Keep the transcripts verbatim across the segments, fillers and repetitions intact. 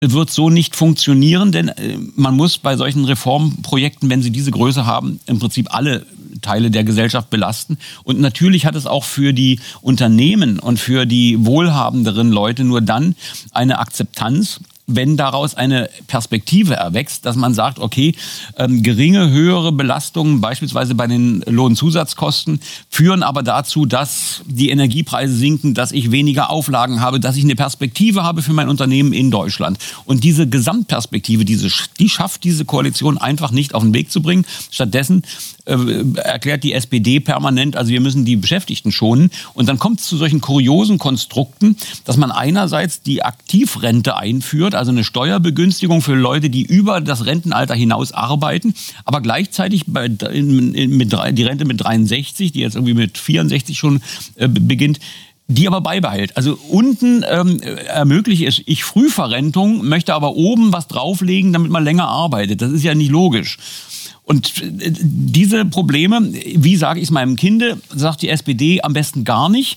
wird so nicht funktionieren, denn man muss bei solchen Reformprojekten, wenn sie diese Größe haben, im Prinzip alle Teile der Gesellschaft belasten. Und natürlich hat es auch für die Unternehmen und für die wohlhabenderen Leute nur dann eine Akzeptanz, wenn daraus eine Perspektive erwächst, dass man sagt, okay, ähm, geringe, höhere Belastungen, beispielsweise bei den Lohnzusatzkosten, führen aber dazu, dass die Energiepreise sinken, dass ich weniger Auflagen habe, dass ich eine Perspektive habe für mein Unternehmen in Deutschland. Und diese Gesamtperspektive, diese, die schafft diese Koalition einfach nicht auf den Weg zu bringen. Stattdessen äh, erklärt die S P D permanent, also wir müssen die Beschäftigten schonen. Und dann kommt es zu solchen kuriosen Konstrukten, dass man einerseits die Aktivrente einführt, also eine Steuerbegünstigung für Leute, die über das Rentenalter hinaus arbeiten, aber gleichzeitig bei, in, in, mit, die Rente mit dreiundsechzig, die jetzt irgendwie mit vierundsechzig schon äh, beginnt, die aber beibehält. Also unten ähm, ermögliche ich, ich Frühverrentung, möchte aber oben was drauflegen, damit man länger arbeitet. Das ist ja nicht logisch. Und diese Probleme, wie sage ich es meinem Kinde, sagt die S P D am besten gar nicht.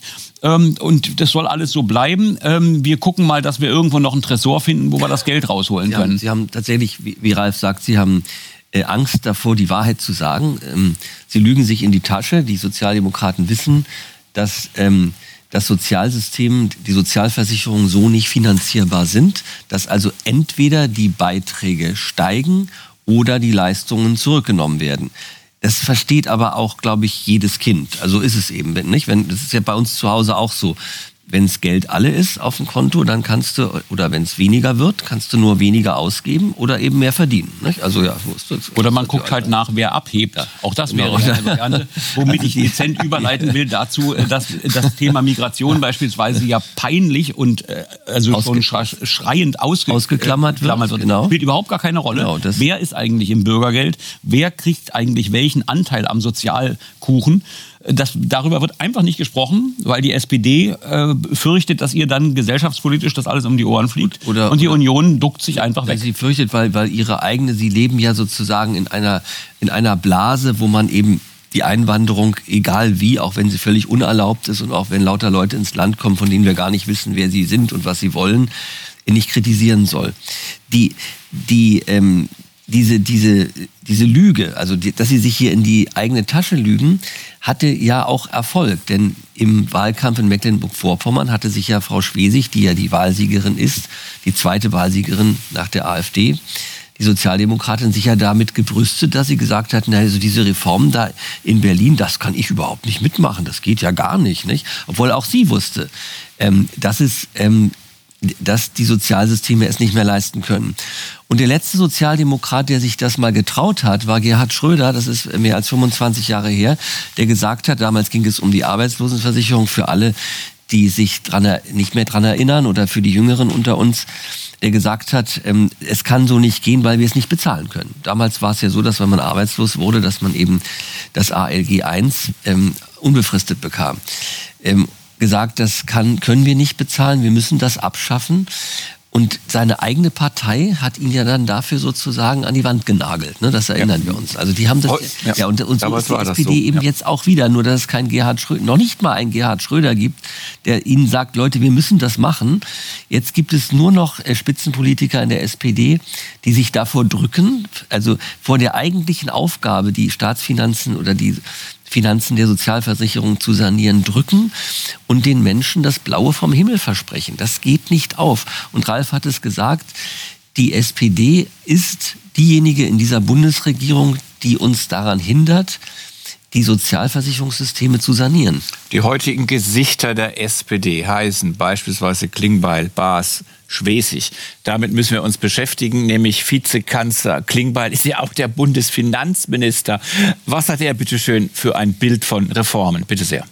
Und das soll alles so bleiben. Wir gucken mal, dass wir irgendwo noch einen Tresor finden, wo wir das Geld rausholen Sie können. Haben, Sie haben tatsächlich, wie Ralf sagt, Sie haben Angst davor, die Wahrheit zu sagen. Sie lügen sich in die Tasche. Die Sozialdemokraten wissen, dass das Sozialsystem, die Sozialversicherungen so nicht finanzierbar sind, dass also entweder die Beiträge steigen oder die Leistungen zurückgenommen werden. Das versteht aber auch, glaube ich, jedes Kind. Also ist es eben nicht. Wenn, das ist ja bei uns zu Hause auch so. Wenn es Geld alle ist auf dem Konto, dann kannst du, oder wenn es weniger wird, kannst du nur weniger ausgeben oder eben mehr verdienen. Nicht? Also ja, so ist das, oder man guckt halt nach, wer abhebt. Ja. Auch das wäre eine Variante, womit ich dezent überleiten will dazu, dass das Thema Migration beispielsweise ja peinlich und äh, also Ausge- schon schreiend ausge- ausgeklammert wird. wird. Genau. Spielt überhaupt gar keine Rolle. Genau, wer ist eigentlich im Bürgergeld? Wer kriegt eigentlich welchen Anteil am Sozialkuchen? Das, darüber wird einfach nicht gesprochen, weil die S P D äh, fürchtet, dass ihr dann gesellschaftspolitisch das alles um die Ohren fliegt. Oder, und die oder, Union duckt sich einfach weg. Sie fürchtet, weil, weil ihre eigene, sie leben ja sozusagen in einer, in einer Blase, wo man eben die Einwanderung, egal wie, auch wenn sie völlig unerlaubt ist und auch wenn lauter Leute ins Land kommen, von denen wir gar nicht wissen, wer sie sind und was sie wollen, nicht kritisieren soll. Die, die, ähm, Diese, diese, diese Lüge, also die, dass sie sich hier in die eigene Tasche lügen, hatte ja auch Erfolg. Denn im Wahlkampf in Mecklenburg-Vorpommern hatte sich ja Frau Schwesig, die ja die Wahlsiegerin ist, die zweite Wahlsiegerin nach der AfD, die Sozialdemokratin, sich ja damit gebrüstet, dass sie gesagt hat, na, also diese Reformen da in Berlin, das kann ich überhaupt nicht mitmachen, das geht ja gar nicht, nicht? Obwohl auch sie wusste, ähm, dass es... Ähm, dass die Sozialsysteme es nicht mehr leisten können. Und der letzte Sozialdemokrat, der sich das mal getraut hat, war Gerhard Schröder, das ist mehr als fünfundzwanzig Jahre her, der gesagt hat, damals ging es um die Arbeitslosenversicherung für alle, die sich dran, nicht mehr dran erinnern oder für die Jüngeren unter uns, der gesagt hat, ähm, es kann so nicht gehen, weil wir es nicht bezahlen können. Damals war es ja so, dass wenn man arbeitslos wurde, dass man eben das A L G eins ähm, unbefristet bekam. Ähm, gesagt, das kann, können wir nicht bezahlen, wir müssen das abschaffen. Und seine eigene Partei hat ihn ja dann dafür sozusagen an die Wand genagelt. Ne? Das erinnern ja. wir uns. Also die haben das, oh, ja. ja und, und so ist die S P D so. eben ja. jetzt auch wieder. Nur dass es kein Gerhard Schröder, noch nicht mal einen Gerhard Schröder gibt, der ihnen sagt, Leute, wir müssen das machen. Jetzt gibt es nur noch Spitzenpolitiker in der S P D, die sich davor drücken, also vor der eigentlichen Aufgabe, die Staatsfinanzen oder die Finanzen der Sozialversicherung zu sanieren, drücken und den Menschen das Blaue vom Himmel versprechen. Das geht nicht auf. Und Ralf hat es gesagt, die S P D ist diejenige in dieser Bundesregierung, die uns daran hindert, die Sozialversicherungssysteme zu sanieren. Die heutigen Gesichter der S P D heißen beispielsweise Klingbeil, Baas, Schwesig. Damit müssen wir uns beschäftigen, nämlich Vizekanzler Klingbeil ist ja auch der Bundesfinanzminister. Was hat er bitte schön für ein Bild von Reformen? Bitte sehr.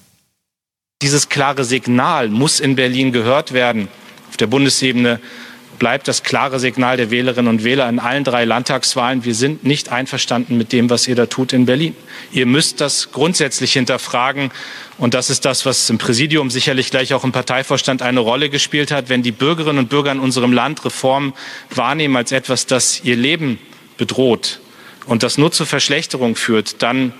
Dieses klare Signal muss in Berlin gehört werden. Auf der Bundesebene bleibt das klare Signal der Wählerinnen und Wähler in allen drei Landtagswahlen. Wir sind nicht einverstanden mit dem, was ihr da tut in Berlin. Ihr müsst das grundsätzlich hinterfragen. Und das ist das, was im Präsidium, sicherlich gleich auch im Parteivorstand eine Rolle gespielt hat. Wenn die Bürgerinnen und Bürger in unserem Land Reformen wahrnehmen als etwas, das ihr Leben bedroht und das nur zur Verschlechterung führt, dann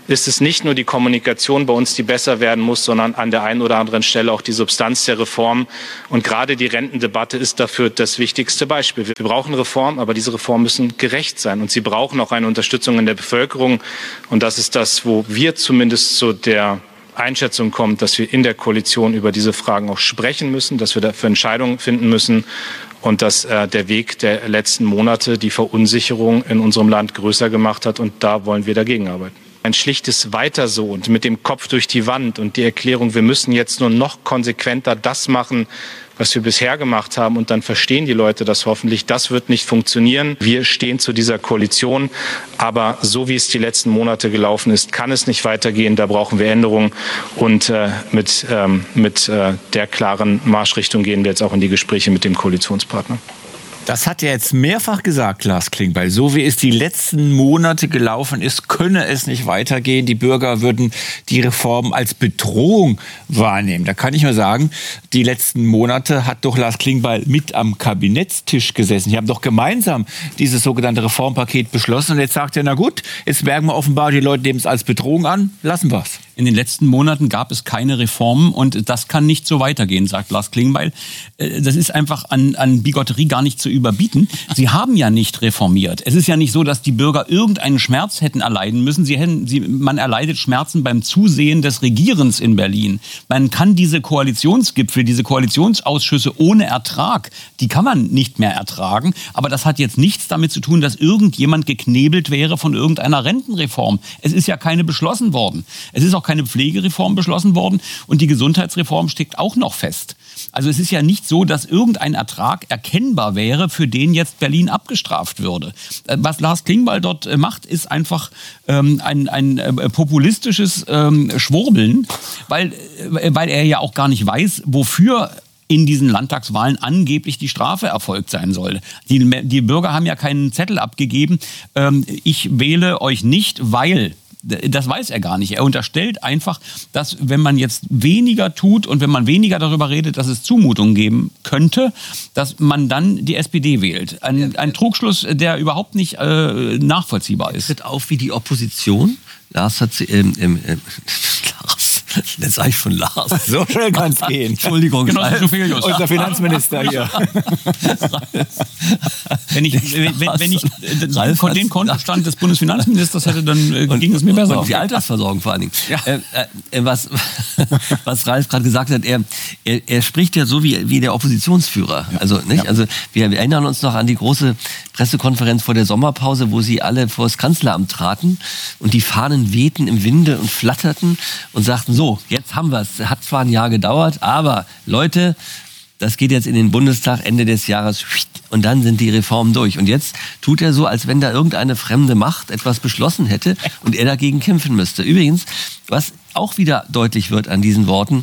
ist es nicht nur die Kommunikation bei uns, die besser werden muss, sondern an der einen oder anderen Stelle auch die Substanz der Reform. Und gerade die Rentendebatte ist dafür das wichtigste Beispiel. Wir brauchen Reformen, aber diese Reformen müssen gerecht sein. Und sie brauchen auch eine Unterstützung in der Bevölkerung. Und das ist das, wo wir zumindest zu der Einschätzung kommen, dass wir in der Koalition über diese Fragen auch sprechen müssen, dass wir dafür Entscheidungen finden müssen und dass äh, der Weg der letzten Monate die Verunsicherung in unserem Land größer gemacht hat. Und da wollen wir dagegen arbeiten. Ein schlichtes Weiter so und mit dem Kopf durch die Wand und die Erklärung, wir müssen jetzt nur noch konsequenter das machen, was wir bisher gemacht haben, und dann verstehen die Leute das hoffentlich. Das wird nicht funktionieren. Wir stehen zu dieser Koalition, aber so wie es die letzten Monate gelaufen ist, kann es nicht weitergehen. Da brauchen wir Änderungen und äh, mit, ähm, mit äh, der klaren Marschrichtung gehen wir jetzt auch in die Gespräche mit dem Koalitionspartner. Das hat er jetzt mehrfach gesagt, Lars Klingbeil. So wie es die letzten Monate gelaufen ist, könne es nicht weitergehen. Die Bürger würden die Reform als Bedrohung wahrnehmen. Da kann ich nur sagen, die letzten Monate hat doch Lars Klingbeil mit am Kabinettstisch gesessen. Die haben doch gemeinsam dieses sogenannte Reformpaket beschlossen. Und jetzt sagt er, na gut, jetzt merken wir offenbar, die Leute nehmen es als Bedrohung an. Lassen wir es. In den letzten Monaten gab es keine Reformen und das kann nicht so weitergehen, sagt Lars Klingbeil. Das ist einfach an, an Bigotterie gar nicht zu überbieten. Sie haben ja nicht reformiert. Es ist ja nicht so, dass die Bürger irgendeinen Schmerz hätten erleiden müssen. Sie hätten, sie, man erleidet Schmerzen beim Zusehen des Regierens in Berlin. Man kann diese Koalitionsgipfel, diese Koalitionsausschüsse ohne Ertrag, die kann man nicht mehr ertragen. Aber das hat jetzt nichts damit zu tun, dass irgendjemand geknebelt wäre von irgendeiner Rentenreform. Es ist ja keine beschlossen worden. Es ist auch keine Pflegereform beschlossen worden und die Gesundheitsreform steckt auch noch fest. Also es ist ja nicht so, dass irgendein Ertrag erkennbar wäre, für den jetzt Berlin abgestraft würde. Was Lars Klingbeil dort macht, ist einfach ähm, ein, ein äh, populistisches ähm, Schwurbeln, weil, äh, weil er ja auch gar nicht weiß, wofür in diesen Landtagswahlen angeblich die Strafe erfolgt sein soll. Die, die Bürger haben ja keinen Zettel abgegeben. Ähm, ich wähle euch nicht, weil... Das weiß er gar nicht. Er unterstellt einfach, dass wenn man jetzt weniger tut und wenn man weniger darüber redet, dass es Zumutungen geben könnte, dass man dann die S P D wählt. Ein, ein Trugschluss, der überhaupt nicht äh, nachvollziehbar ist. Er tritt auf wie die Opposition. Lars hat sie... Ähm, ähm, äh, Lars... Jetzt sage ich schon Lars. So schnell kann es gehen. Entschuldigung. Genau, unser Finanzminister hier. Wenn ich, wenn, wenn ich äh, von dem Kontostand des Bundesfinanzministers hätte, dann äh, und, ging es mir besser. Und die Altersversorgung vor allen Dingen. Ja. Äh, äh, was, was Ralf gerade gesagt hat, er, er, er spricht ja so wie, wie der Oppositionsführer. Ja. Also, nicht? Ja. Also wir, wir erinnern uns noch an die große Pressekonferenz vor der Sommerpause, wo sie alle vor das Kanzleramt traten und die Fahnen wehten im Winde und flatterten und sagten, so, jetzt haben wir es. Hat zwar ein Jahr gedauert, aber Leute, das geht jetzt in den Bundestag Ende des Jahres und dann sind die Reformen durch. Und jetzt tut er so, als wenn da irgendeine fremde Macht etwas beschlossen hätte und er dagegen kämpfen müsste. Übrigens, was auch wieder deutlich wird an diesen Worten,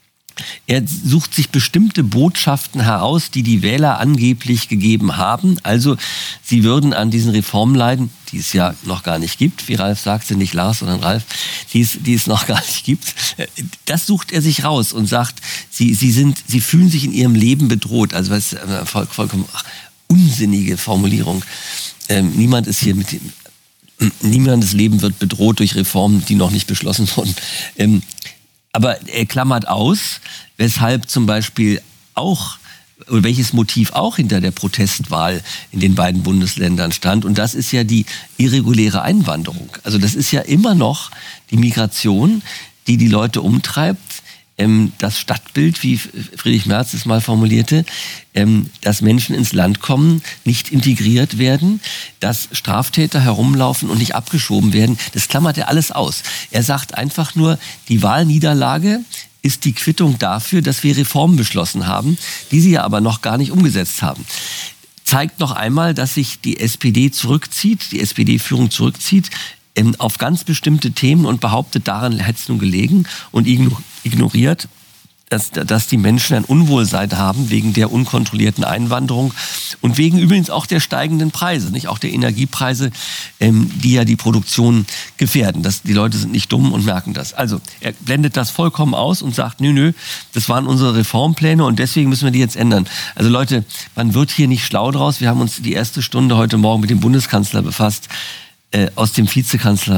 er sucht sich bestimmte Botschaften heraus, die die Wähler angeblich gegeben haben. Also sie würden an diesen Reformen leiden, die es ja noch gar nicht gibt, wie Ralf sagte, nicht Lars, sondern Ralf, die es, die es noch gar nicht gibt. Das sucht er sich raus und sagt, sie, sie, sind, sie fühlen sich in ihrem Leben bedroht. Also das ist eine voll, vollkommen ach, unsinnige Formulierung. Ähm, niemand ist hier mit dem, niemandes Leben wird bedroht durch Reformen, die noch nicht beschlossen wurden. Ähm, Aber er klammert aus, weshalb zum Beispiel auch, oder welches Motiv auch hinter der Protestwahl in den beiden Bundesländern stand. Und das ist ja die irreguläre Einwanderung. Also das ist ja immer noch die Migration, die die Leute umtreibt. Das Stadtbild, wie Friedrich Merz es mal formulierte, dass Menschen ins Land kommen, nicht integriert werden, dass Straftäter herumlaufen und nicht abgeschoben werden. Das klammert er alles aus. Er sagt einfach nur, die Wahlniederlage ist die Quittung dafür, dass wir Reformen beschlossen haben, die sie ja aber noch gar nicht umgesetzt haben. Zeigt noch einmal, dass sich die S P D zurückzieht, die S P D-Führung zurückzieht, auf ganz bestimmte Themen und behauptet, daran hätte es nun gelegen und ignoriert, dass, dass die Menschen ein Unwohlsein haben wegen der unkontrollierten Einwanderung und wegen übrigens auch der steigenden Preise, nicht auch der Energiepreise, ähm, die ja die Produktion gefährden. Das, die Leute sind nicht dumm und merken das. Also er blendet das vollkommen aus und sagt, nö, nö, das waren unsere Reformpläne und deswegen müssen wir die jetzt ändern. Also Leute, man wird hier nicht schlau draus. Wir haben uns die erste Stunde heute Morgen mit dem Bundeskanzler befasst. Äh, aus dem Vizekanzler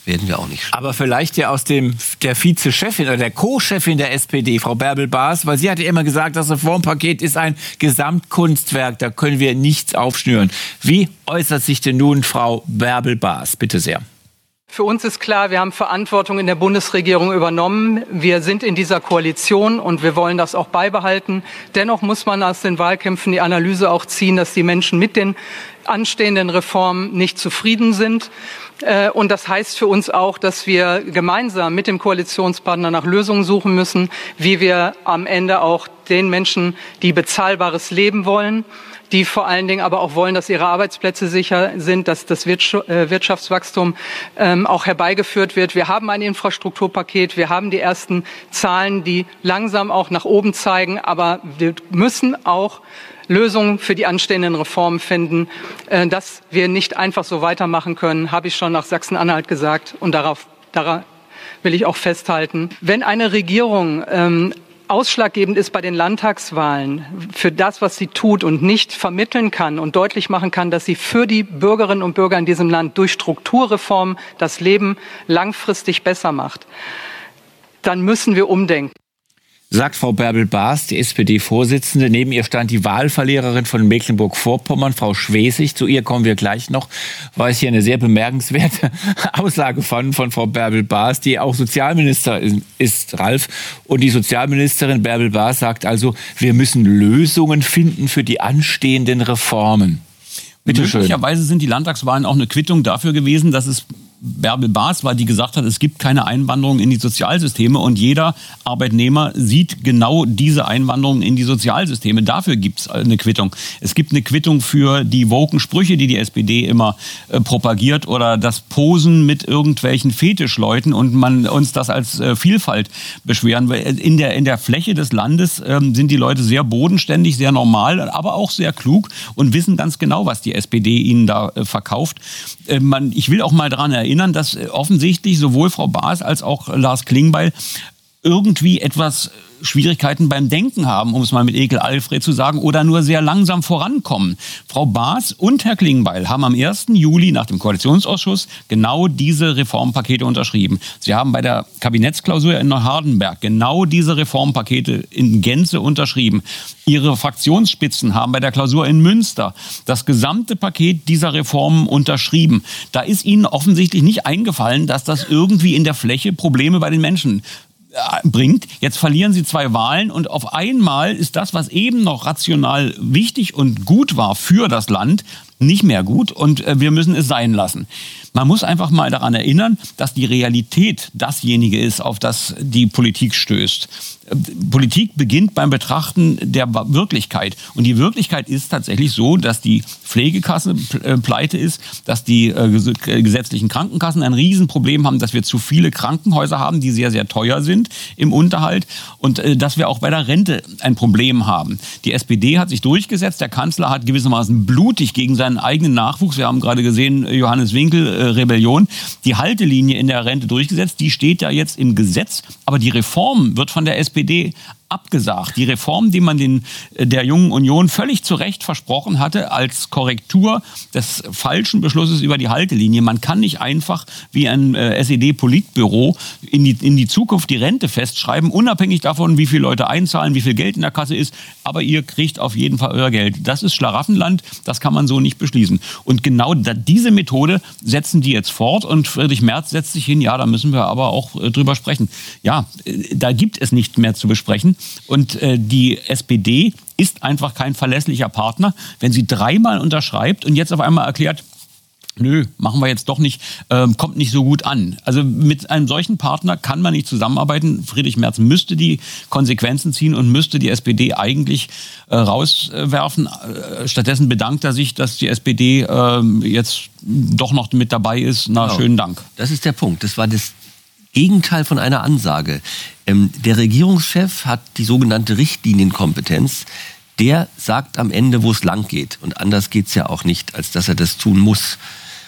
werden wir auch nicht schaffen. Aber vielleicht ja aus dem der Vizechefin oder der Co-Chefin der S P D, Frau Bärbel-Baas, weil sie hatte immer gesagt, das Reformpaket ist ein Gesamtkunstwerk, da können wir nichts aufschnüren. Wie äußert sich denn nun Frau Bärbel-Baas? Bitte sehr. Für uns ist klar, wir haben Verantwortung in der Bundesregierung übernommen. Wir sind in dieser Koalition und wir wollen das auch beibehalten. Dennoch muss man aus den Wahlkämpfen die Analyse auch ziehen, dass die Menschen mit den anstehenden Reformen nicht zufrieden sind. Und das heißt für uns auch, dass wir gemeinsam mit dem Koalitionspartner nach Lösungen suchen müssen, wie wir am Ende auch den Menschen, die bezahlbares Leben wollen, die vor allen Dingen aber auch wollen, dass ihre Arbeitsplätze sicher sind, dass das Wirtschaftswachstum ähm, auch herbeigeführt wird. Wir haben ein Infrastrukturpaket, wir haben die ersten Zahlen, die langsam auch nach oben zeigen, aber wir müssen auch Lösungen für die anstehenden Reformen finden. Äh, dass wir nicht einfach so weitermachen können, habe ich schon nach Sachsen-Anhalt gesagt und darauf, darauf will ich auch festhalten. Wenn eine Regierung ähm, ausschlaggebend ist bei den Landtagswahlen für das, was sie tut und nicht vermitteln kann und deutlich machen kann, dass sie für die Bürgerinnen und Bürger in diesem Land durch Strukturreformen das Leben langfristig besser macht, dann müssen wir umdenken. Sagt Frau Bärbel-Baas, die S P D-Vorsitzende. Neben ihr stand die Wahlverliererin von Mecklenburg-Vorpommern, Frau Schwesig. Zu ihr kommen wir gleich noch. War es hier eine sehr bemerkenswerte Aussage von, von Frau Bärbel-Baas, die auch Sozialministerin ist, Ralf. Und die Sozialministerin Bärbel-Baas sagt also, wir müssen Lösungen finden für die anstehenden Reformen. Bitte schön. Möglicherweise sind die Landtagswahlen auch eine Quittung dafür gewesen, dass es Bärbel-Baas war, die gesagt hat, es gibt keine Einwanderung in die Sozialsysteme und jeder Arbeitnehmer sieht genau diese Einwanderung in die Sozialsysteme. Dafür gibt es eine Quittung. Es gibt eine Quittung für die woken Sprüche, die die S P D immer äh, propagiert oder das Posen mit irgendwelchen Fetischleuten und man uns das als äh, Vielfalt beschweren. In der, in der Fläche des Landes äh, sind die Leute sehr bodenständig, sehr normal, aber auch sehr klug und wissen ganz genau, was die S P D ihnen da äh, verkauft. Äh, man, ich will auch mal daran erinnern, dass offensichtlich sowohl Frau Baas als auch Lars Klingbeil irgendwie etwas Schwierigkeiten beim Denken haben, um es mal mit Ekel Alfred zu sagen, oder nur sehr langsam vorankommen. Frau Baas und Herr Klingbeil haben am ersten Juli nach dem Koalitionsausschuss genau diese Reformpakete unterschrieben. Sie haben bei der Kabinettsklausur in Neuhardenberg genau diese Reformpakete in Gänze unterschrieben. Ihre Fraktionsspitzen haben bei der Klausur in Münster das gesamte Paket dieser Reformen unterschrieben. Da ist Ihnen offensichtlich nicht eingefallen, dass das irgendwie in der Fläche Probleme bei den Menschen bringt. Jetzt verlieren sie zwei Wahlen und auf einmal ist das, was eben noch rational wichtig und gut war für das Land, nicht mehr gut und wir müssen es sein lassen. Man muss einfach mal daran erinnern, dass die Realität dasjenige ist, auf das die Politik stößt. Politik beginnt beim Betrachten der Wirklichkeit. Und die Wirklichkeit ist tatsächlich so, dass die Pflegekasse pleite ist, dass die gesetzlichen Krankenkassen ein Riesenproblem haben, dass wir zu viele Krankenhäuser haben, die sehr, sehr teuer sind im Unterhalt und dass wir auch bei der Rente ein Problem haben. Die S P D hat sich durchgesetzt. Der Kanzler hat gewissermaßen blutig gegen seinen eigenen Nachwuchs, wir haben gerade gesehen, Johannes Winkel, äh, Rebellion, die Haltelinie in der Rente durchgesetzt. Die steht ja jetzt im Gesetz, aber die Reform wird von der S P D abgesagt. Die Reform, die man den, der Jungen Union völlig zu Recht versprochen hatte, als Korrektur des falschen Beschlusses über die Haltelinie. Man kann nicht einfach wie ein äh, S E D-Politbüro in die, in die Zukunft die Rente festschreiben, unabhängig davon, wie viele Leute einzahlen, wie viel Geld in der Kasse ist, aber ihr kriegt auf jeden Fall euer Geld. Das ist Schlaraffenland, das kann man so nicht beschließen. Und genau da, diese Methode setzen die jetzt fort und Friedrich Merz setzt sich hin, ja, da müssen wir aber auch äh, drüber sprechen. Ja, äh, da gibt es nicht mehr zu besprechen. Und äh, die S P D ist einfach kein verlässlicher Partner. Wenn sie dreimal unterschreibt und jetzt auf einmal erklärt, nö, machen wir jetzt doch nicht, ähm, kommt nicht so gut an. Also mit einem solchen Partner kann man nicht zusammenarbeiten. Friedrich Merz müsste die Konsequenzen ziehen und müsste die S P D eigentlich äh, rauswerfen. Äh, stattdessen bedankt er sich, dass die S P D äh, jetzt doch noch mit dabei ist. Na, genau. Schönen Dank. Das ist der Punkt. Das war das Gegenteil von einer Ansage. Ähm, der Regierungschef hat die sogenannte Richtlinienkompetenz. Der sagt am Ende, wo es lang geht. Und anders geht es ja auch nicht, als dass er das tun muss.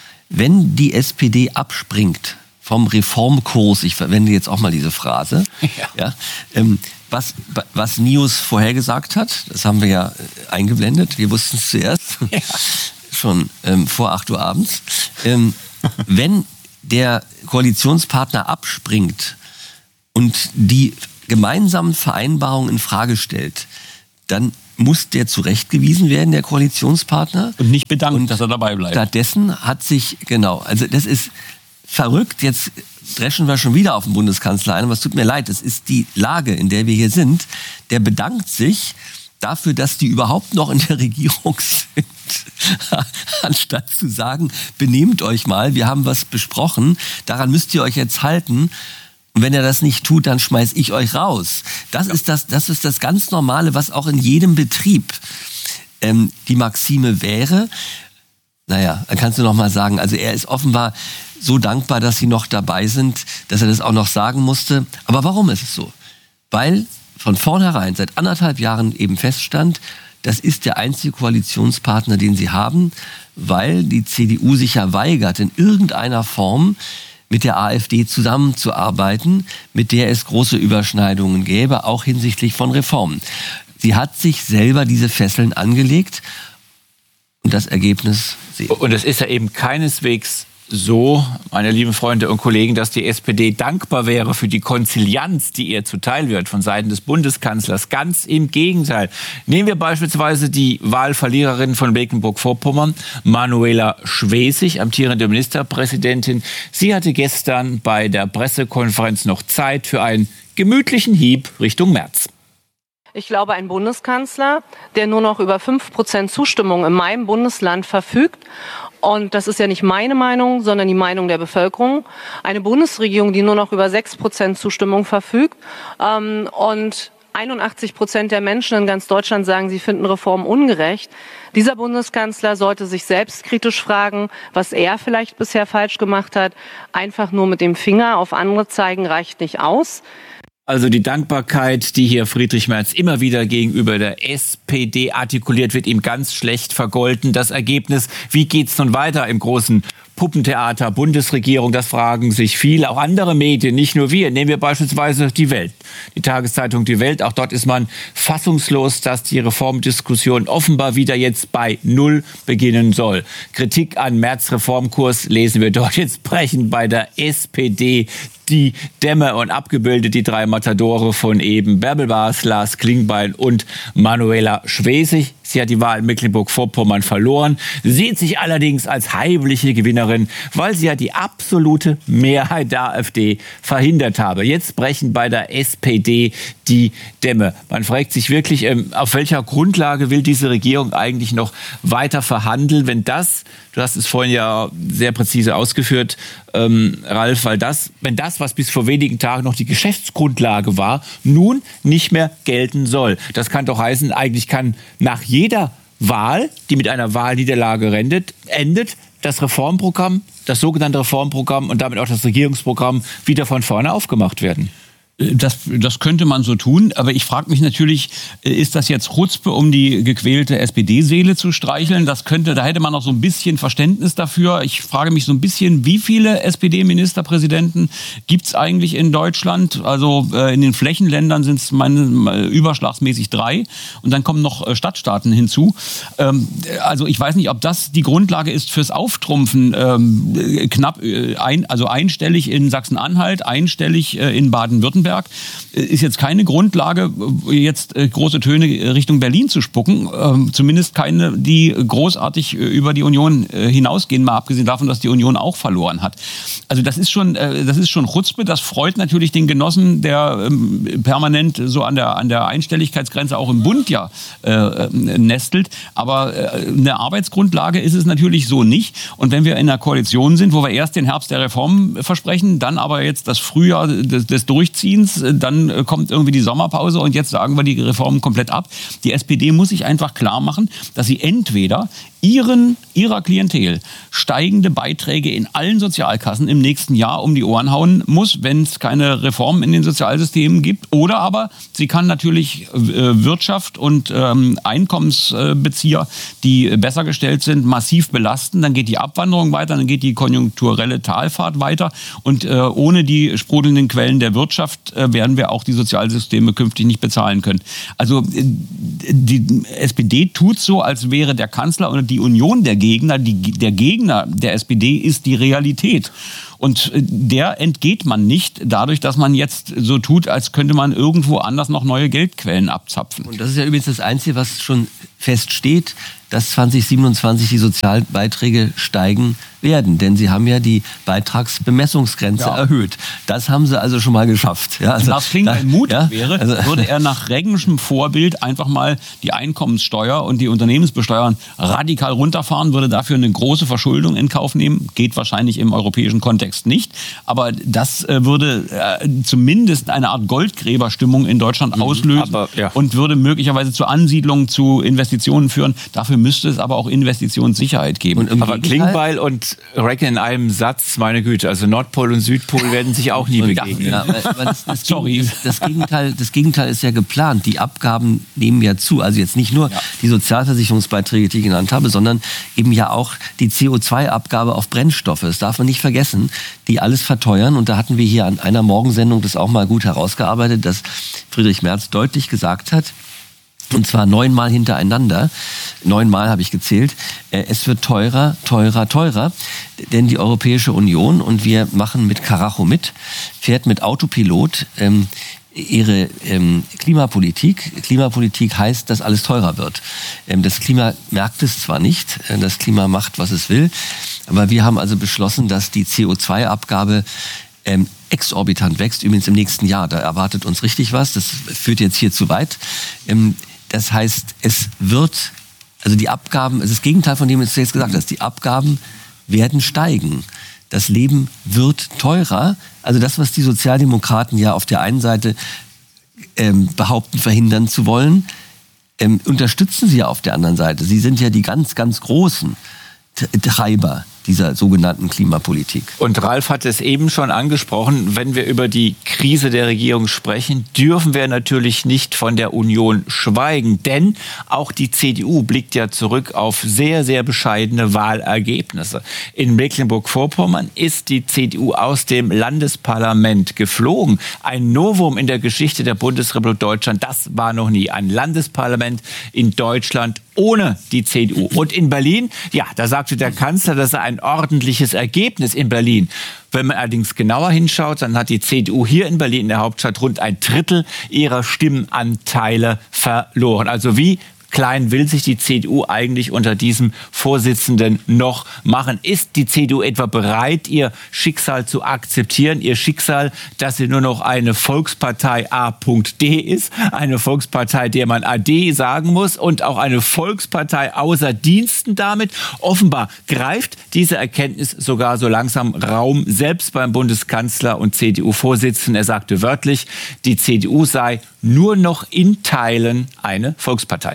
Wenn die S P D abspringt vom Reformkurs, ich verwende jetzt auch mal diese Phrase, ja. Ja, ähm, was, was Nius vorhergesagt hat, das haben wir ja eingeblendet, wir wussten es zuerst, ja. schon ähm, vor acht Uhr abends. Ähm, wenn der Koalitionspartner abspringt und die gemeinsamen Vereinbarungen in Frage stellt, dann muss der zurechtgewiesen werden, der Koalitionspartner. Und nicht bedanken, und dass er dabei bleibt. Stattdessen hat sich, genau, also das ist verrückt, jetzt dreschen wir schon wieder auf den Bundeskanzler ein, aber es tut mir leid, es ist die Lage, in der wir hier sind. Der bedankt sich dafür, dass die überhaupt noch in der Regierung sind, anstatt zu sagen, benehmt euch mal, wir haben was besprochen, daran müsst ihr euch jetzt halten. Und wenn er das nicht tut, dann schmeiß ich euch raus. Das ist das, das ist das ganz Normale, was auch in jedem Betrieb ähm, die Maxime wäre. Naja, dann kannst du noch mal sagen, also er ist offenbar so dankbar, dass sie noch dabei sind, dass er das auch noch sagen musste. Aber warum ist es so? Weil von vornherein seit anderthalb Jahren eben feststand, das ist der einzige Koalitionspartner, den sie haben, weil die C D U sich ja weigert, in irgendeiner Form mit der AfD zusammenzuarbeiten, mit der es große Überschneidungen gäbe, auch hinsichtlich von Reformen. Sie hat sich selber diese Fesseln angelegt und das Ergebnis sehen. Und es ist ja eben keineswegs so, meine lieben Freunde und Kollegen, dass die S P D dankbar wäre für die Konzilianz, die ihr zuteil wird von Seiten des Bundeskanzlers. Ganz im Gegenteil. Nehmen wir beispielsweise die Wahlverliererin von Mecklenburg-Vorpommern, Manuela Schwesig, amtierende Ministerpräsidentin. Sie hatte gestern bei der Pressekonferenz noch Zeit für einen gemütlichen Hieb Richtung Merz. Ich glaube, ein Bundeskanzler, der nur noch über fünf Prozent Zustimmung in meinem Bundesland verfügt, und das ist ja nicht meine Meinung, sondern die Meinung der Bevölkerung, eine Bundesregierung, die nur noch über sechs Prozent Zustimmung verfügt, ähm, und einundachtzig Prozent der Menschen in ganz Deutschland sagen, sie finden Reformen ungerecht. Dieser Bundeskanzler sollte sich selbstkritisch fragen, was er vielleicht bisher falsch gemacht hat. Einfach nur mit dem Finger auf andere zeigen reicht nicht aus. Also die Dankbarkeit, die hier Friedrich Merz immer wieder gegenüber der S P D artikuliert, wird ihm ganz schlecht vergolten. Das Ergebnis, wie geht's nun weiter im großen Puppentheater Bundesregierung? Das fragen sich viele, auch andere Medien, nicht nur wir. Nehmen wir beispielsweise die Welt, die Tageszeitung Die Welt. Auch dort ist man fassungslos, dass die Reformdiskussion offenbar wieder jetzt bei Null beginnen soll. Kritik an Merz Reformkurs lesen wir dort. Jetzt brechen bei der S P D die Dämme und abgebildet die drei Matadore von eben Bärbel Baas, Lars Klingbeil und Manuela Schwesig. Sie hat die Wahl in Mecklenburg-Vorpommern verloren, sieht sich allerdings als heimliche Gewinnerin, weil sie ja die absolute Mehrheit der AfD verhindert habe. Jetzt brechen bei der S P D die Dämme. Man fragt sich wirklich, auf welcher Grundlage will diese Regierung eigentlich noch weiter verhandeln, wenn das, du hast es vorhin ja sehr präzise ausgeführt, ähm, Ralf, weil das, wenn das, was bis vor wenigen Tagen noch die Geschäftsgrundlage war, nun nicht mehr gelten soll. Das kann doch heißen, eigentlich kann nach jeder Wahl, die mit einer Wahlniederlage endet, endet das Reformprogramm, das sogenannte Reformprogramm und damit auch das Regierungsprogramm wieder von vorne aufgemacht werden. Das, das könnte man so tun, aber ich frage mich natürlich, ist das jetzt Chutzpe, um die gequälte S P D-Seele zu streicheln? Das könnte, da hätte man noch so ein bisschen Verständnis dafür. Ich frage mich so ein bisschen, wie viele S P D-Ministerpräsidenten gibt's eigentlich in Deutschland? Also äh, in den Flächenländern sind es meine überschlagsmäßig drei und dann kommen noch äh, Stadtstaaten hinzu. Ähm, also ich weiß nicht, ob das die Grundlage ist fürs Auftrumpfen. Ähm, knapp äh, ein, also einstellig in Sachsen-Anhalt, einstellig äh, in Baden-Württemberg. Ist jetzt keine Grundlage, jetzt große Töne Richtung Berlin zu spucken. Zumindest keine, die großartig über die Union hinausgehen, mal abgesehen davon, dass die Union auch verloren hat. Also das ist schon, das ist schon Chutzpe. Das freut natürlich den Genossen, der permanent so an der, an der Einstelligkeitsgrenze auch im Bund ja äh, nestelt. Aber eine Arbeitsgrundlage ist es natürlich so nicht. Und wenn wir in einer Koalition sind, wo wir erst den Herbst der Reformen versprechen, dann aber jetzt das Frühjahr des, des Durchziehens, dann kommt irgendwie die Sommerpause und jetzt sagen wir die Reformen komplett ab. Die S P D muss sich einfach klar machen, dass sie entweder ihren, ihrer Klientel steigende Beiträge in allen Sozialkassen im nächsten Jahr um die Ohren hauen muss, wenn es keine Reformen in den Sozialsystemen gibt. Oder aber sie kann natürlich äh, Wirtschaft und ähm, Einkommensbezieher, die besser gestellt sind, massiv belasten. Dann geht die Abwanderung weiter, dann geht die konjunkturelle Talfahrt weiter. Und äh, ohne die sprudelnden Quellen der Wirtschaft äh, werden wir auch die Sozialsysteme künftig nicht bezahlen können. Also äh, die S P D tut so, als wäre der Kanzler und die Union der Gegner, die, der Gegner der S P D ist die Realität. Und der entgeht man nicht dadurch, dass man jetzt so tut, als könnte man irgendwo anders noch neue Geldquellen abzapfen. Und das ist ja übrigens das Einzige, was schon feststeht, dass zwanzig siebenundzwanzig die Sozialbeiträge steigen werden. Denn sie haben ja die Beitragsbemessungsgrenze ja. erhöht. Das haben sie also schon mal geschafft. Ja, also, das klingt da, mutig ja, wäre, also, würde er nach Reaganschem Vorbild einfach mal die Einkommenssteuer und die Unternehmensbesteuerung radikal runterfahren, würde dafür eine große Verschuldung in Kauf nehmen. Geht wahrscheinlich im europäischen Kontext nicht. Aber das äh, würde äh, zumindest eine Art Goldgräberstimmung in Deutschland mhm, auslösen aber, ja. und würde möglicherweise zu Ansiedlungen, zu Investitionen führen. Dafür müsste es aber auch Investitionssicherheit geben. Und aber Klingbeil und Reagan in einem Satz, meine Güte, also Nordpol und Südpol werden sich auch nie begegnen. Ja, aber das, das, Sorry. Das, das, Gegenteil, das Gegenteil ist ja geplant. Die Abgaben nehmen ja zu. Also jetzt nicht nur ja. die Sozialversicherungsbeiträge, die ich genannt habe, sondern eben ja auch die C O zwei Abgabe auf Brennstoffe. Das darf man nicht vergessen, die alles verteuern. Und da hatten wir hier an einer Morgensendung das auch mal gut herausgearbeitet, dass Friedrich Merz deutlich gesagt hat, und zwar neunmal hintereinander, neunmal habe ich gezählt, es wird teurer, teurer, teurer, denn die Europäische Union, und wir machen mit Karacho mit, fährt mit Autopilot ähm, ihre ähm, Klimapolitik. Klimapolitik heißt, dass alles teurer wird. Ähm, das Klima merkt es zwar nicht, äh, das Klima macht, was es will, aber wir haben also beschlossen, dass die C O zwei Abgabe ähm, exorbitant wächst, übrigens im nächsten Jahr. Da erwartet uns richtig was, das führt jetzt hier zu weit. Ähm, Das heißt, es wird, also die Abgaben, es ist das Gegenteil von dem, was du jetzt gesagt hast, die Abgaben werden steigen. Das Leben wird teurer. Also das, was die Sozialdemokraten ja auf der einen Seite ähm, behaupten, verhindern zu wollen, ähm, unterstützen sie ja auf der anderen Seite. Sie sind ja die ganz, ganz großen Treiber dieser sogenannten Klimapolitik. Und Ralf hat es eben schon angesprochen, wenn wir über die Krise der Regierung sprechen, dürfen wir natürlich nicht von der Union schweigen, denn auch die C D U blickt ja zurück auf sehr, sehr bescheidene Wahlergebnisse. In Mecklenburg-Vorpommern ist die C D U aus dem Landesparlament geflogen. Ein Novum in der Geschichte der Bundesrepublik Deutschland, das war noch nie ein Landesparlament in Deutschland ohne die C D U. Und in Berlin, ja, da sagte der Kanzler, das sei ein ordentliches Ergebnis in Berlin. Wenn man allerdings genauer hinschaut, dann hat die C D U hier in Berlin, in der Hauptstadt, rund ein Drittel ihrer Stimmenanteile verloren. Also wie klein will sich die C D U eigentlich unter diesem Vorsitzenden noch machen? Ist die C D U etwa bereit, ihr Schicksal zu akzeptieren? Ihr Schicksal, dass sie nur noch eine Volkspartei A D ist, eine Volkspartei, der man A D sagen muss, und auch eine Volkspartei außer Diensten damit. Offenbar greift diese Erkenntnis sogar so langsam Raum, selbst beim Bundeskanzler und C D U-Vorsitzenden. Er sagte wörtlich, die C D U sei nur noch in Teilen eine Volkspartei.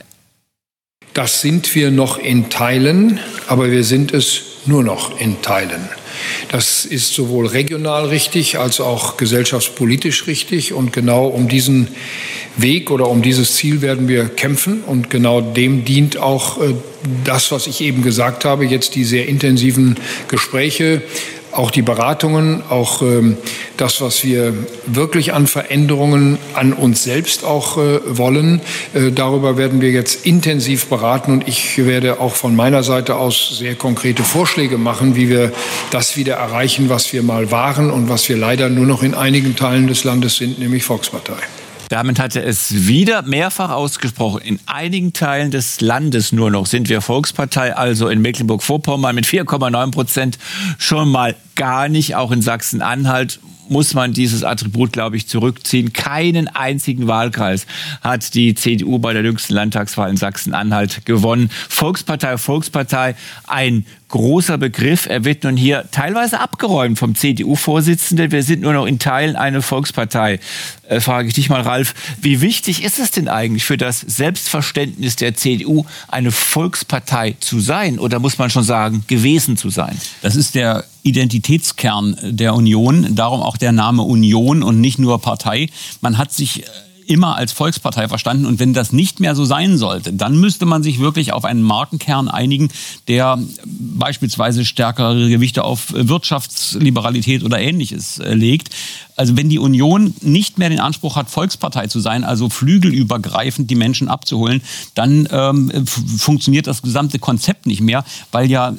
Das sind wir noch in Teilen, aber wir sind es nur noch in Teilen. Das ist sowohl regional richtig als auch gesellschaftspolitisch richtig. Und genau um diesen Weg oder um dieses Ziel werden wir kämpfen. Und genau dem dient auch äh, das, was ich eben gesagt habe, jetzt die sehr intensiven Gespräche, auch die Beratungen, auch ähm, das, was wir wirklich an Veränderungen an uns selbst auch äh, wollen. Äh, darüber werden wir jetzt intensiv beraten, und ich werde auch von meiner Seite aus sehr konkrete Vorschläge machen, wie wir das wieder erreichen, was wir mal waren und was wir leider nur noch in einigen Teilen des Landes sind, nämlich Volkspartei. Damit hat er es wieder mehrfach ausgesprochen. In einigen Teilen des Landes nur noch sind wir Volkspartei, also in Mecklenburg-Vorpommern mit vier Komma neun Prozent schon mal gar nicht. Auch in Sachsen-Anhalt muss man dieses Attribut, glaube ich, zurückziehen. Keinen einzigen Wahlkreis hat die C D U bei der jüngsten Landtagswahl in Sachsen-Anhalt gewonnen. Volkspartei, Volkspartei, ein großer Begriff. Er wird nun hier teilweise abgeräumt vom C D U-Vorsitzenden. Wir sind nur noch in Teilen eine Volkspartei. Äh, frage ich dich mal, Ralf, wie wichtig ist es denn eigentlich für das Selbstverständnis der C D U, eine Volkspartei zu sein? Oder muss man schon sagen, gewesen zu sein? Das ist der Identitätskern der Union, darum auch der Name Union und nicht nur Partei. Man hat sich immer als Volkspartei verstanden. Und wenn das nicht mehr so sein sollte, dann müsste man sich wirklich auf einen Markenkern einigen, der beispielsweise stärkere Gewichte auf Wirtschaftsliberalität oder Ähnliches äh, legt. Also wenn die Union nicht mehr den Anspruch hat, Volkspartei zu sein, also flügelübergreifend die Menschen abzuholen, dann ähm, f- funktioniert das gesamte Konzept nicht mehr, weil ja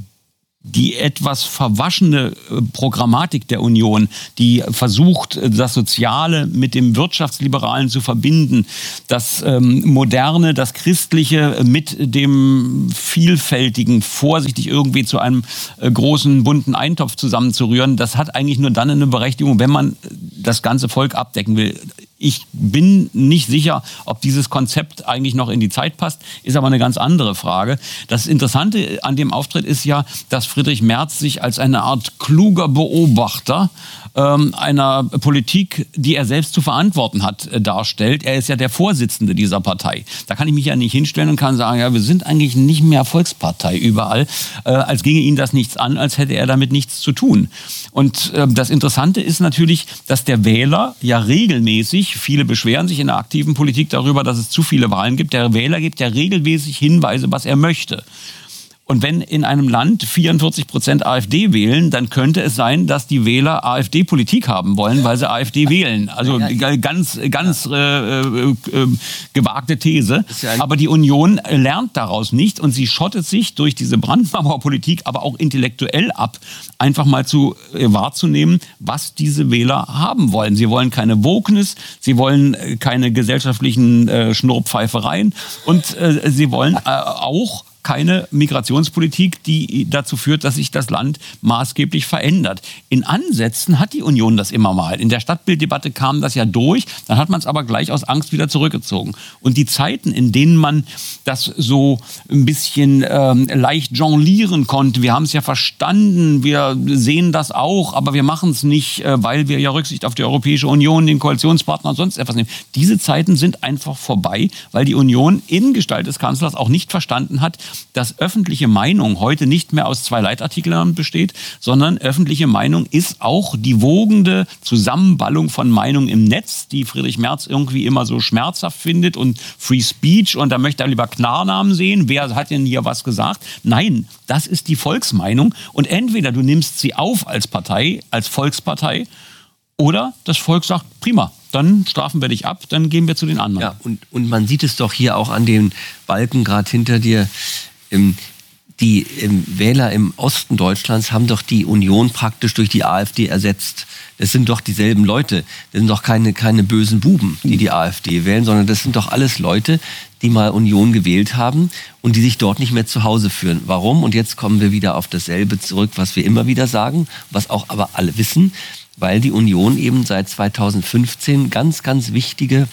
die etwas verwaschene Programmatik der Union, die versucht, das Soziale mit dem Wirtschaftsliberalen zu verbinden, das ähm, Moderne, das Christliche mit dem Vielfältigen vorsichtig irgendwie zu einem äh, großen, bunten Eintopf zusammenzurühren, das hat eigentlich nur dann eine Berechtigung, wenn man das ganze Volk abdecken will. Ich bin nicht sicher, ob dieses Konzept eigentlich noch in die Zeit passt, ist aber eine ganz andere Frage. Das Interessante an dem Auftritt ist ja, dass Friedrich Merz sich als eine Art kluger Beobachter ähm, einer Politik, die er selbst zu verantworten hat, äh, darstellt. Er ist ja der Vorsitzende dieser Partei. Da kann ich mich ja nicht hinstellen und kann sagen, ja, wir sind eigentlich nicht mehr Volkspartei überall, äh, als ginge ihn das nichts an, als hätte er damit nichts zu tun. Und äh, das Interessante ist natürlich, dass der Wähler ja regelmäßig, viele beschweren sich in der aktiven Politik darüber, dass es zu viele Wahlen gibt. Der Wähler gibt ja regelmäßig Hinweise, was er möchte. Und wenn in einem Land vierundvierzig Prozent AfD wählen, dann könnte es sein, dass die Wähler AfD-Politik haben wollen, weil sie AfD wählen. Also ganz, ganz äh, äh, gewagte These. Aber die Union lernt daraus nicht und sie schottet sich durch diese Brandmauerpolitik aber auch intellektuell ab, einfach mal zu äh, wahrzunehmen, was diese Wähler haben wollen. Sie wollen keine Wokeness, sie wollen äh, keine gesellschaftlichen äh, Schnurrpfeifereien und äh, sie wollen äh, auch keine Migrationspolitik, die dazu führt, dass sich das Land maßgeblich verändert. In Ansätzen hat die Union das immer mal. In der Stadtbilddebatte kam das ja durch, dann hat man es aber gleich aus Angst wieder zurückgezogen. Und die Zeiten, in denen man das so ein bisschen ähm, leicht jonglieren konnte, wir haben es ja verstanden, wir sehen das auch, aber wir machen es nicht, äh, weil wir ja Rücksicht auf die Europäische Union, den Koalitionspartner und sonst etwas nehmen. Diese Zeiten sind einfach vorbei, weil die Union in Gestalt des Kanzlers auch nicht verstanden hat, dass öffentliche Meinung heute nicht mehr aus zwei Leitartikeln besteht, sondern öffentliche Meinung ist auch die wogende Zusammenballung von Meinung im Netz, die Friedrich Merz irgendwie immer so schmerzhaft findet und Free Speech und da möchte er lieber Klarnamen sehen. Wer hat denn hier was gesagt? Nein, das ist die Volksmeinung und entweder du nimmst sie auf als Partei, als Volkspartei oder das Volk sagt, prima, dann strafen wir dich ab, dann gehen wir zu den anderen. Ja, und, und man sieht es doch hier auch an den Balken gerade hinter dir. Ähm, die ähm, Wähler im Osten Deutschlands haben doch die Union praktisch durch die AfD ersetzt. Das sind doch dieselben Leute. Das sind doch keine, keine bösen Buben, die die AfD wählen, sondern das sind doch alles Leute, die mal Union gewählt haben und die sich dort nicht mehr zu Hause fühlen. Warum? Und jetzt kommen wir wieder auf dasselbe zurück, was wir immer wieder sagen, was auch aber alle wissen, weil die Union eben seit zweitausendfünfzehn ganz, ganz wichtige,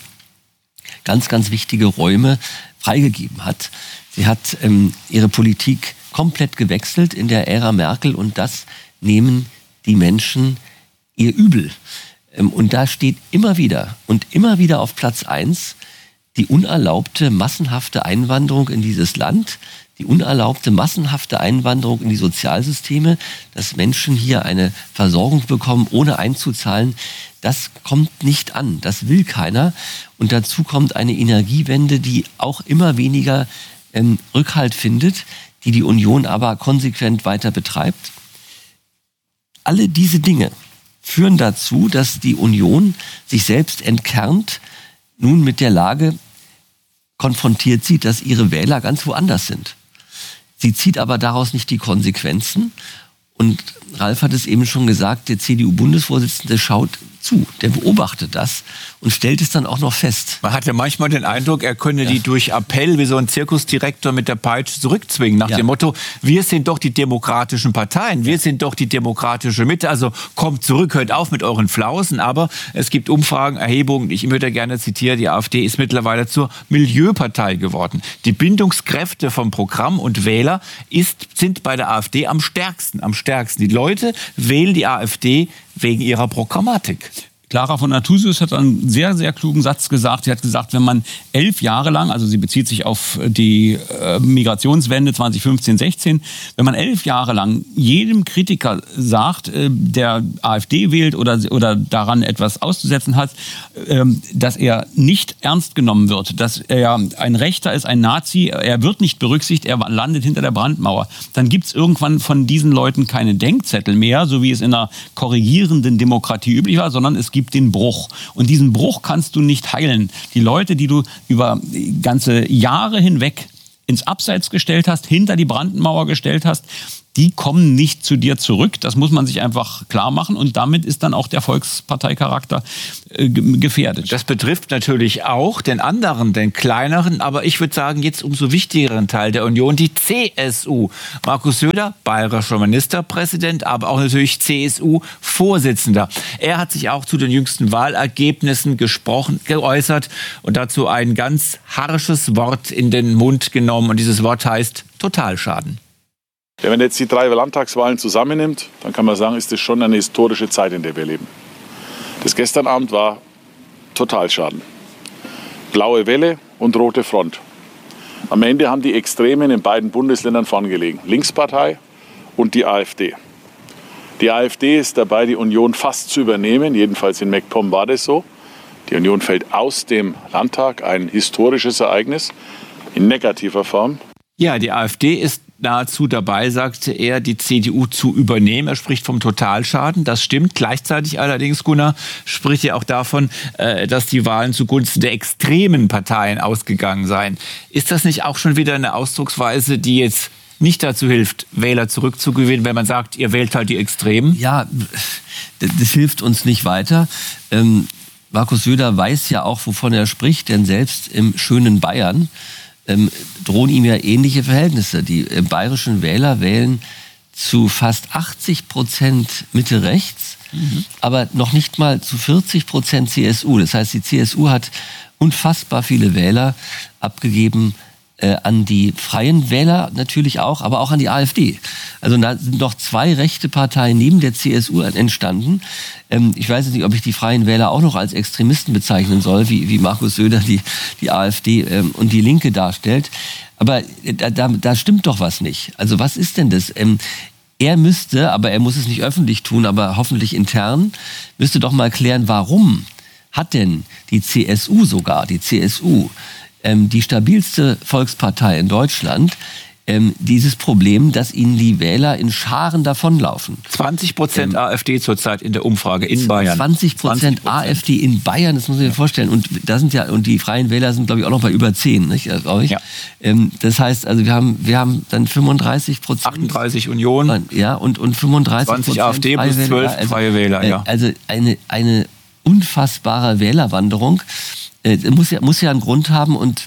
ganz, ganz wichtige Räume freigegeben hat. Sie hat ähm, ihre Politik komplett gewechselt in der Ära Merkel und das nehmen die Menschen ihr übel. Ähm, und da steht immer wieder und immer wieder auf Platz eins die unerlaubte, massenhafte Einwanderung in dieses Land, die unerlaubte, massenhafte Einwanderung in die Sozialsysteme, dass Menschen hier eine Versorgung bekommen, ohne einzuzahlen, das kommt nicht an, das will keiner. Und dazu kommt eine Energiewende, die auch immer weniger ähm, Rückhalt findet, die die Union aber konsequent weiter betreibt. Alle diese Dinge führen dazu, dass die Union sich selbst entkernt, nun mit der Lage konfrontiert sieht, dass ihre Wähler ganz woanders sind. Sie zieht aber daraus nicht die Konsequenzen. Und Ralf hat es eben schon gesagt, der C D U-Bundesvorsitzende schaut zu, der beobachtet das und stellt es dann auch noch fest. Man hatte manchmal den Eindruck, er könne ja. die durch Appell wie so ein Zirkusdirektor mit der Peitsche zurückzwingen, nach ja. dem Motto, wir sind doch die demokratischen Parteien, wir sind doch die demokratische Mitte, also kommt zurück, hört auf mit euren Flausen, aber es gibt Umfragen, Erhebungen, ich würde gerne zitieren, die AfD ist mittlerweile zur Milieupartei geworden. Die Bindungskräfte vom Programm und Wähler ist, sind bei der AfD am stärksten, am stärksten. Die Leute wählen die AfD wegen ihrer Programmatik. Clara von Nathusius hat einen sehr, sehr klugen Satz gesagt. Sie hat gesagt, wenn man elf Jahre lang, also sie bezieht sich auf die äh, Migrationswende zwanzig fünfzehn sechzehn, wenn man elf Jahre lang jedem Kritiker sagt, äh, der AfD wählt oder, oder daran etwas auszusetzen hat, äh, dass er nicht ernst genommen wird, dass er ein Rechter ist, ein Nazi, er wird nicht berücksichtigt, er landet hinter der Brandmauer, dann gibt es irgendwann von diesen Leuten keine Denkzettel mehr, so wie es in einer korrigierenden Demokratie üblich war, sondern es gibt den Bruch. Und diesen Bruch kannst du nicht heilen. Die Leute, die du über ganze Jahre hinweg ins Abseits gestellt hast, hinter die Brandmauer gestellt hast, die kommen nicht zu dir zurück. Das muss man sich einfach klar machen. Und damit ist dann auch der Volksparteicharakter äh, gefährdet. Das betrifft natürlich auch den anderen, den kleineren, aber ich würde sagen, jetzt umso wichtigeren Teil der Union, die C S U. Markus Söder, bayerischer Ministerpräsident, aber auch natürlich C S U-Vorsitzender. Er hat sich auch zu den jüngsten Wahlergebnissen gesprochen, geäußert und dazu ein ganz harsches Wort in den Mund genommen. Und dieses Wort heißt Totalschaden. Ja, wenn man jetzt die drei Landtagswahlen zusammennimmt, dann kann man sagen, ist das schon eine historische Zeit, in der wir leben. Das gestern Abend war Totalschaden. Blaue Welle und rote Front. Am Ende haben die Extremen in beiden Bundesländern vorn gelegen. Linkspartei und die AfD. Die AfD ist dabei, die Union fast zu übernehmen. Jedenfalls in MacPom war das so. Die Union fällt aus dem Landtag. Ein historisches Ereignis in negativer Form. Ja, die AfD ist nahezu dabei, sagte er, die C D U zu übernehmen. Er spricht vom Totalschaden. Das stimmt. Gleichzeitig allerdings, Gunnar, spricht er auch davon, dass die Wahlen zugunsten der extremen Parteien ausgegangen seien. Ist das nicht auch schon wieder eine Ausdrucksweise, die jetzt nicht dazu hilft, Wähler zurückzugewinnen, wenn man sagt, ihr wählt halt die Extremen? Ja, das hilft uns nicht weiter. Ähm, Markus Söder weiß ja auch, wovon er spricht, denn selbst im schönen Bayern Ähm, drohen ihm ja ähnliche Verhältnisse. Die äh, bayerischen Wähler wählen zu fast achtzig Prozent Mitte-Rechts, mhm. aber noch nicht mal zu vierzig Prozent C S U. Das heißt, die C S U hat unfassbar viele Wähler abgegeben äh, an die Freien Wähler natürlich auch, aber auch an die AfD. Also da sind noch zwei rechte Parteien neben der C S U entstanden. Ähm, ich weiß nicht, ob ich die Freien Wähler auch noch als Extremisten bezeichnen soll, wie, wie Markus Söder die, die AfD ähm, und die Linke darstellt. Aber da, da, da stimmt doch was nicht. Also was ist denn das? Ähm, er müsste, aber er muss es nicht öffentlich tun, aber hoffentlich intern, müsste doch mal klären, warum hat denn die C S U sogar, die C S U, ähm, die stabilste Volkspartei in Deutschland, ähm, dieses Problem, dass ihnen die Wähler in Scharen davonlaufen. zwanzig Prozent ähm, AfD zurzeit in der Umfrage in Bayern. zwanzig Prozent AfD in Bayern, das muss man sich vorstellen. Und da sind ja, und die Freien Wähler sind, glaube ich, auch noch bei über zehn, nicht, glaube ich. Ja. Ähm, das heißt, also wir haben, wir haben dann fünfunddreißig Prozent. achtunddreißig Union. Ja, und, und fünfunddreißig Prozent zwanzig AfD plus zwölf also, Freie Wähler, ja. Also eine, eine unfassbare Wählerwanderung. Äh, muss ja, muss ja einen Grund haben und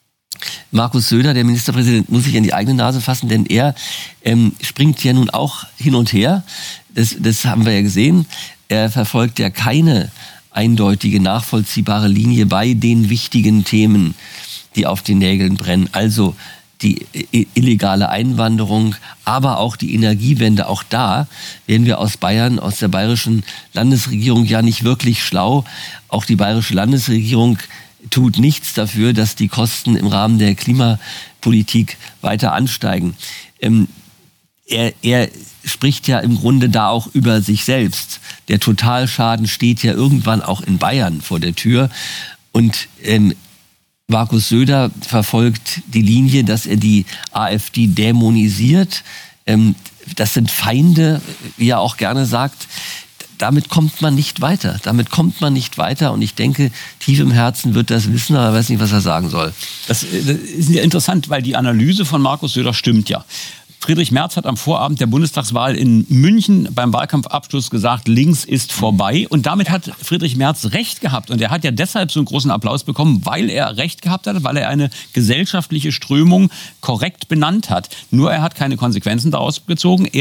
Markus Söder, der Ministerpräsident, muss sich an die eigene Nase fassen, denn er ähm, springt ja nun auch hin und her. Das, das haben wir ja gesehen. Er verfolgt ja keine eindeutige, nachvollziehbare Linie bei den wichtigen Themen, die auf den Nägeln brennen. Also die illegale Einwanderung, aber auch die Energiewende. Auch da werden wir aus Bayern, aus der bayerischen Landesregierung ja nicht wirklich schlau. Auch die bayerische Landesregierung tut nichts dafür, dass die Kosten im Rahmen der Klimapolitik weiter ansteigen. Ähm, er, er spricht ja im Grunde da auch über sich selbst. Der Totalschaden steht ja irgendwann auch in Bayern vor der Tür. Und ähm, Markus Söder verfolgt die Linie, dass er die AfD dämonisiert. Ähm, das sind Feinde, wie er auch gerne sagt. Damit kommt man nicht weiter. Damit kommt man nicht weiter. Und ich denke, tief im Herzen wird das wissen, aber er weiß nicht, was er sagen soll. Das ist ja interessant, weil die Analyse von Markus Söder stimmt ja. Friedrich Merz hat am Vorabend der Bundestagswahl in München beim Wahlkampfabschluss gesagt, links ist vorbei. Und damit hat Friedrich Merz recht gehabt. Und er hat ja deshalb so einen großen Applaus bekommen, weil er recht gehabt hat, weil er eine gesellschaftliche Strömung korrekt benannt hat. Nur er hat keine Konsequenzen daraus gezogen. Er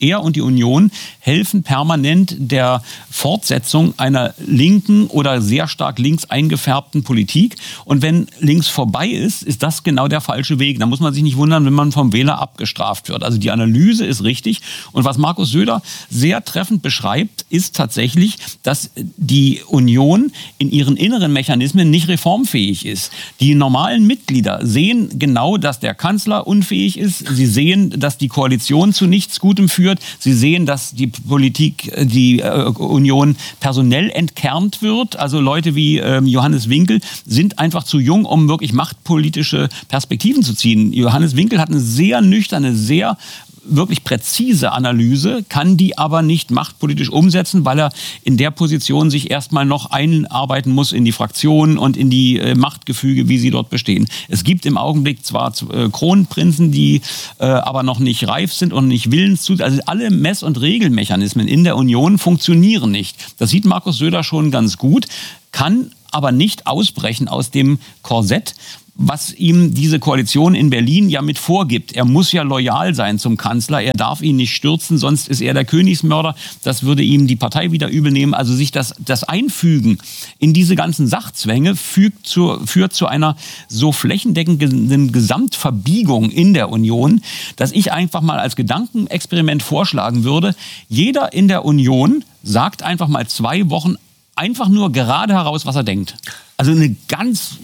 er und die Union helfen permanent der Fortsetzung einer linken oder sehr stark links eingefärbten Politik. Und wenn links vorbei ist, ist das genau der falsche Weg. Da muss man sich nicht wundern, wenn man vom Wähler abgestraft wird. Also die Analyse ist richtig. Und was Markus Söder sehr treffend beschreibt, ist tatsächlich, dass die Union in ihren inneren Mechanismen nicht reformfähig ist. Die normalen Mitglieder sehen genau, dass der Kanzler unfähig ist. Sie sehen, dass die Koalition zu nichts Gutem führt. Sie sehen, dass die Politik, die äh, Union personell entkernt wird. Also Leute wie äh, Johannes Winkel sind einfach zu jung, um wirklich machtpolitische Perspektiven zu ziehen. Johannes Winkel hat eine sehr nüchterne, sehr wirklich präzise Analyse, kann die aber nicht machtpolitisch umsetzen, weil er in der Position sich erstmal noch einarbeiten muss in die Fraktionen und in die äh, Machtgefüge, wie sie dort bestehen. Es gibt im Augenblick zwar äh, Kronprinzen, die äh, aber noch nicht reif sind und nicht willens zu, also alle Mess- und Regelmechanismen in der Union funktionieren nicht. Das sieht Markus Söder schon ganz gut, kann aber nicht ausbrechen aus dem Korsett, was ihm diese Koalition in Berlin ja mit vorgibt. Er muss ja loyal sein zum Kanzler, er darf ihn nicht stürzen, sonst ist er der Königsmörder. Das würde ihm die Partei wieder übel nehmen. Also sich das, das Einfügen in diese ganzen Sachzwänge fügt zu, führt zu einer so flächendeckenden Gesamtverbiegung in der Union, dass ich einfach mal als Gedankenexperiment vorschlagen würde, jeder in der Union sagt einfach mal zwei Wochen einfach nur gerade heraus, was er denkt. Also eine ganz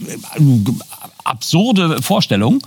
absurde Vorstellung.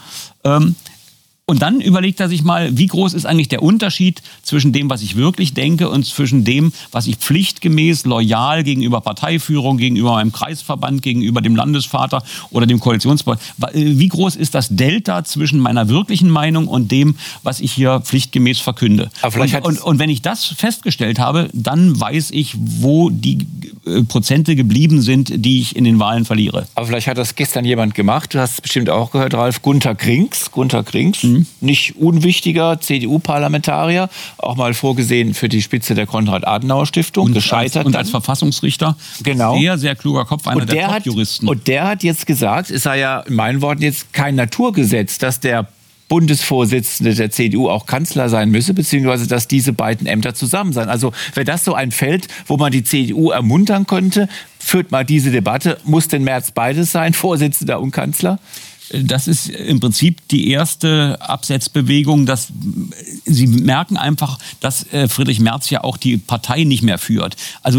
Und dann überlegt er sich mal, wie groß ist eigentlich der Unterschied zwischen dem, was ich wirklich denke und zwischen dem, was ich pflichtgemäß, loyal gegenüber Parteiführung, gegenüber meinem Kreisverband, gegenüber dem Landesvater oder dem Koalitionspartner, wie groß ist das Delta zwischen meiner wirklichen Meinung und dem, was ich hier pflichtgemäß verkünde? Und, und, und wenn ich das festgestellt habe, dann weiß ich, wo die äh, Prozente geblieben sind, die ich in den Wahlen verliere. Aber vielleicht hat das gestern jemand gemacht, du hast es bestimmt auch gehört, Ralf, Gunter Krings, Gunter Krings, mhm. nicht unwichtiger C D U-Parlamentarier, auch mal vorgesehen für die Spitze der Konrad-Adenauer-Stiftung, und gescheitert. Als, und als Verfassungsrichter, genau. Sehr, sehr kluger Kopf, einer und der, der Top-Juristen. Und der hat jetzt gesagt, es sei ja in meinen Worten jetzt kein Naturgesetz, dass der Bundesvorsitzende der C D U auch Kanzler sein müsse, beziehungsweise dass diese beiden Ämter zusammen sein. Also wäre das so ein Feld, wo man die C D U ermuntern könnte, führt mal diese Debatte, muss denn Merz beides sein, Vorsitzender und Kanzler? Das ist im Prinzip die erste Absetzbewegung. Dass Sie merken einfach, dass Friedrich Merz ja auch die Partei nicht mehr führt. Also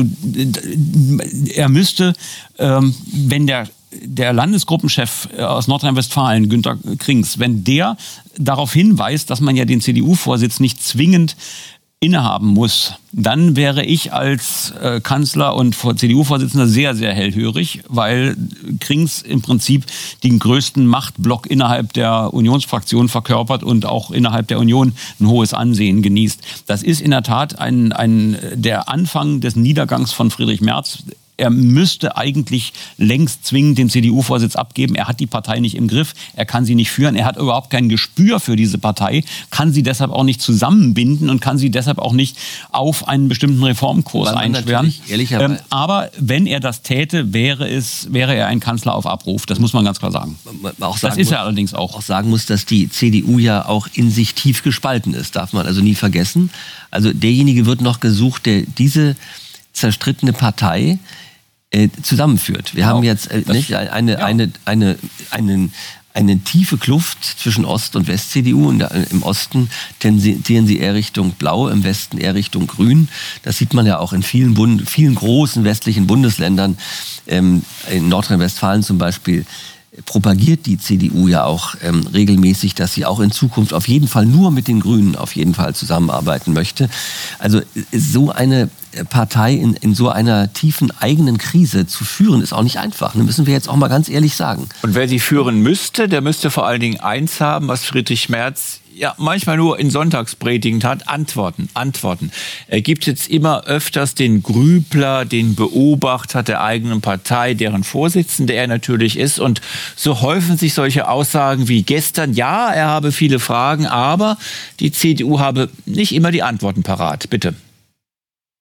er müsste, wenn der der Landesgruppenchef aus Nordrhein-Westfalen, Gunter Krings, wenn der darauf hinweist, dass man ja den C D U-Vorsitz nicht zwingend innehaben muss, dann wäre ich als äh, Kanzler und C D U-Vorsitzender sehr, sehr hellhörig, weil Krings im Prinzip den größten Machtblock innerhalb der Unionsfraktion verkörpert und auch innerhalb der Union ein hohes Ansehen genießt. Das ist in der Tat ein, ein, der Anfang des Niedergangs von Friedrich Merz. Er müsste eigentlich längst zwingend den C D U-Vorsitz abgeben. Er hat die Partei nicht im Griff, er kann sie nicht führen, er hat überhaupt kein Gespür für diese Partei, kann sie deshalb auch nicht zusammenbinden und kann sie deshalb auch nicht auf einen bestimmten Reformkurs einschwören. Ähm, aber wenn er das täte, wäre es, wäre er ein Kanzler auf Abruf. Das muss man ganz klar sagen. Auch sagen das ist er allerdings auch. Auch sagen muss, dass die C D U ja auch in sich tief gespalten ist, darf man also nie vergessen. Also derjenige wird noch gesucht, der diese zerstrittene Partei äh, zusammenführt. Wir genau. haben jetzt äh, nicht, eine, ja. eine, eine, eine, eine tiefe Kluft zwischen Ost- und West-C D U. Und im Osten tendieren sie eher Richtung Blau, im Westen eher Richtung Grün. Das sieht man ja auch in vielen, Bund- vielen großen westlichen Bundesländern. Ähm, in Nordrhein-Westfalen zum Beispiel propagiert die C D U ja auch ähm, regelmäßig, dass sie auch in Zukunft auf jeden Fall nur mit den Grünen auf jeden Fall zusammenarbeiten möchte. Also so eine Partei in, in so einer tiefen eigenen Krise zu führen, ist auch nicht einfach. Das müssen wir jetzt auch mal ganz ehrlich sagen. Und wer sie führen müsste, der müsste vor allen Dingen eins haben, was Friedrich Merz ja manchmal nur in Sonntagspredigen hat, Antworten, Antworten. Er gibt jetzt immer öfters den Grübler, den Beobachter der eigenen Partei, deren Vorsitzende er natürlich ist. Und so häufen sich solche Aussagen wie gestern, ja, er habe viele Fragen, aber die C D U habe nicht immer die Antworten parat. Bitte.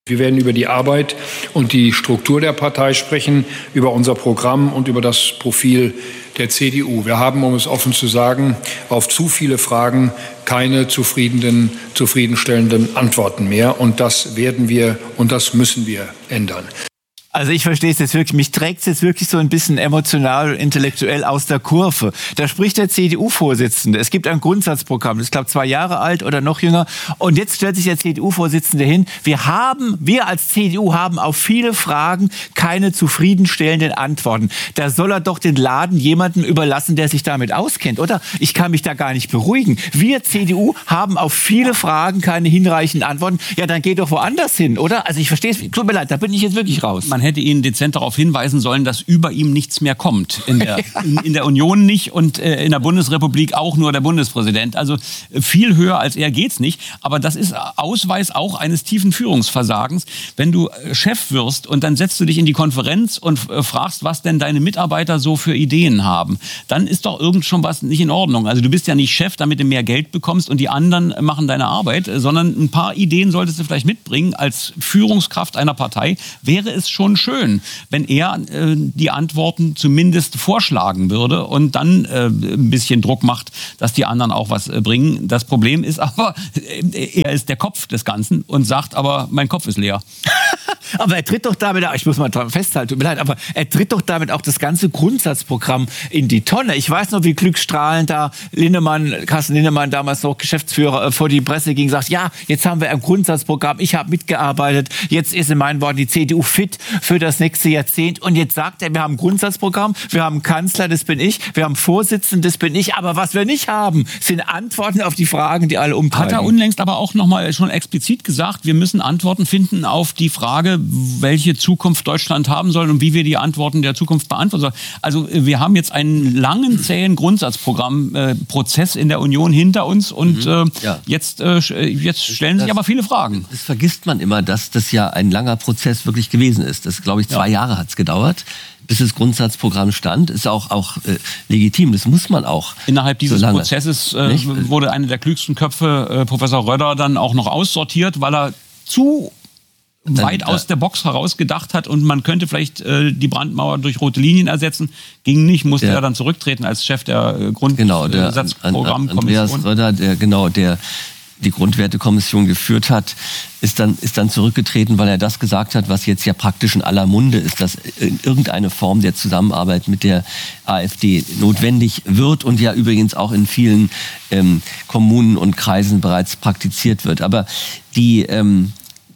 Wir werden über die Arbeit und die Struktur der Partei sprechen, über unser Programm und über das Profil der C D U. Wir haben, um es offen zu sagen, auf zu viele Fragen keine zufriedenen, zufriedenstellenden Antworten mehr. Und das werden wir und das müssen wir ändern. Also ich verstehe es jetzt wirklich, mich trägt es jetzt wirklich so ein bisschen emotional, intellektuell aus der Kurve. Da spricht der C D U-Vorsitzende. Es gibt ein Grundsatzprogramm, das ist, glaube ich, zwei Jahre alt oder noch jünger. Und jetzt stellt sich der C D U-Vorsitzende hin. Wir haben, wir als C D U haben auf viele Fragen keine zufriedenstellenden Antworten. Da soll er doch den Laden jemandem überlassen, der sich damit auskennt, oder? Ich kann mich da gar nicht beruhigen. Wir C D U haben auf viele Fragen keine hinreichenden Antworten. Ja, dann geh doch woanders hin, oder? Also ich verstehe es, tut mir leid, da bin ich jetzt wirklich raus. Man hätte ihn dezent darauf hinweisen sollen, dass über ihm nichts mehr kommt. In der, in, in der Union nicht und äh, in der Bundesrepublik auch nur der Bundespräsident. Also äh, viel höher als er geht's nicht. Aber das ist Ausweis auch eines tiefen Führungsversagens. Wenn du äh, Chef wirst und dann setzt du dich in die Konferenz und äh, fragst, was denn deine Mitarbeiter so für Ideen haben, dann ist doch irgend schon was nicht in Ordnung. Also du bist ja nicht Chef, damit du mehr Geld bekommst und die anderen machen deine Arbeit, sondern ein paar Ideen solltest du vielleicht mitbringen. Als Führungskraft einer Partei wäre es schon schön, wenn er äh, die Antworten zumindest vorschlagen würde und dann äh, ein bisschen Druck macht, dass die anderen auch was äh, bringen. Das Problem ist aber, äh, er ist der Kopf des Ganzen und sagt aber, mein Kopf ist leer. Aber er tritt doch damit, ich muss mal dran festhalten, tut mir leid, aber er tritt doch damit auch das ganze Grundsatzprogramm in die Tonne. Ich weiß noch, wie glückstrahlend da Linnemann, Carsten Linnemann, damals noch Geschäftsführer, vor die Presse ging, sagt, ja, jetzt haben wir ein Grundsatzprogramm, ich habe mitgearbeitet, jetzt ist in meinen Worten die C D U fit für das nächste Jahrzehnt und jetzt sagt er, wir haben ein Grundsatzprogramm, wir haben einen Kanzler, das bin ich, wir haben einen Vorsitzenden, das bin ich, aber was wir nicht haben, sind Antworten auf die Fragen, die alle umtreiben. Hat er unlängst aber auch noch mal schon explizit gesagt, wir müssen Antworten finden auf die Frage, welche Zukunft Deutschland haben soll und wie wir die Antworten der Zukunft beantworten sollen. Also wir haben jetzt einen langen, zähen Grundsatzprogramm-Prozess äh, in der Union hinter uns und äh, ja. jetzt, äh, jetzt stellen sich das, aber viele Fragen. Das vergisst man immer, dass das ja ein langer Prozess wirklich gewesen ist. Das, glaube ich, zwei ja. Jahre hat es gedauert, bis das Grundsatzprogramm stand. Ist auch, auch äh, legitim, das muss man auch. Innerhalb dieses so Prozesses äh, wurde einer der klügsten Köpfe, äh, Professor Röder, dann auch noch aussortiert, weil er zu weit dann, aus der Box heraus gedacht hat und man könnte vielleicht äh, die Brandmauer durch rote Linien ersetzen. Ging nicht, musste der, er dann zurücktreten als Chef der äh, Grundsatzprogrammkommission. Genau, Andreas Röder, der genau der die Grundwertekommission geführt hat, ist dann, ist dann zurückgetreten, weil er das gesagt hat, was jetzt ja praktisch in aller Munde ist, dass irgendeine Form der Zusammenarbeit mit der AfD notwendig wird und ja übrigens auch in vielen ähm, Kommunen und Kreisen bereits praktiziert wird. Aber die ähm,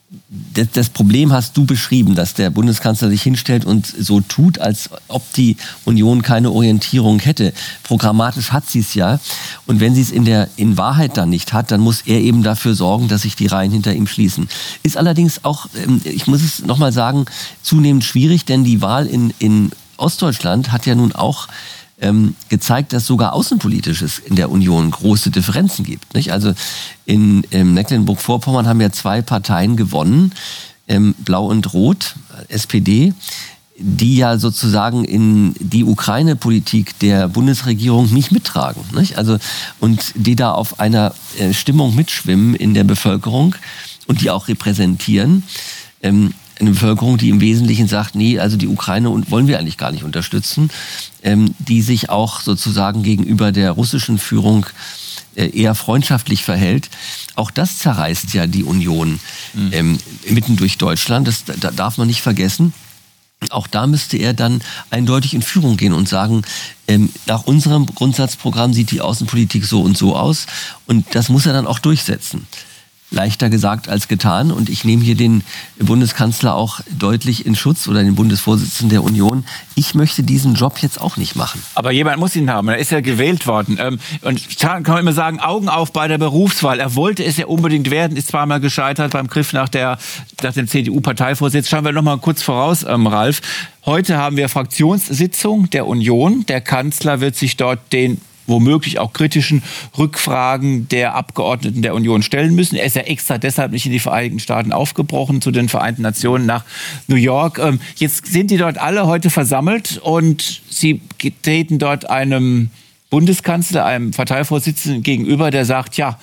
das Problem hast du beschrieben, dass der Bundeskanzler sich hinstellt und so tut, als ob die Union keine Orientierung hätte. Programmatisch hat sie es ja. Und wenn sie es in der in Wahrheit dann nicht hat, dann muss er eben dafür sorgen, dass sich die Reihen hinter ihm schließen. Ist allerdings auch, ich muss es nochmal sagen, zunehmend schwierig, denn die Wahl in, in Ostdeutschland hat ja nun auch Ähm, gezeigt, dass sogar außenpolitisch es in der Union große Differenzen gibt. Nicht? Also in, in Mecklenburg-Vorpommern haben ja zwei Parteien gewonnen, ähm, Blau und Rot, S P D, die ja sozusagen in die Ukraine-Politik der Bundesregierung nicht mittragen. Nicht? Also, und die da auf einer äh, Stimmung mitschwimmen in der Bevölkerung und die auch repräsentieren. Ähm, Eine Bevölkerung, die im Wesentlichen sagt, nee, also die Ukraine wollen wir eigentlich gar nicht unterstützen, ähm, die sich auch sozusagen gegenüber der russischen Führung äh, eher freundschaftlich verhält. Auch das zerreißt ja die Union mhm. ähm, mitten durch Deutschland. Das da darf man nicht vergessen. Auch da müsste er dann eindeutig in Führung gehen und sagen, ähm, nach unserem Grundsatzprogramm sieht die Außenpolitik so und so aus. Und das muss er dann auch durchsetzen. Leichter gesagt als getan. Und ich nehme hier den Bundeskanzler auch deutlich in Schutz oder den Bundesvorsitzenden der Union. Ich möchte diesen Job jetzt auch nicht machen. Aber jemand muss ihn haben. Er ist ja gewählt worden. Und kann man immer sagen, Augen auf bei der Berufswahl. Er wollte es ja unbedingt werden, ist zweimal gescheitert beim Griff nach, der, nach dem C D U-Parteivorsitz. Schauen wir noch mal kurz voraus, ähm, Ralf. Heute haben wir Fraktionssitzung der Union. Der Kanzler wird sich dort den womöglich auch kritischen Rückfragen der Abgeordneten der Union stellen müssen. Er ist ja extra deshalb nicht in die Vereinigten Staaten aufgebrochen, zu den Vereinten Nationen nach New York. Jetzt sind die dort alle heute versammelt und sie treten dort einem Bundeskanzler, einem Parteivorsitzenden gegenüber, der sagt, ja,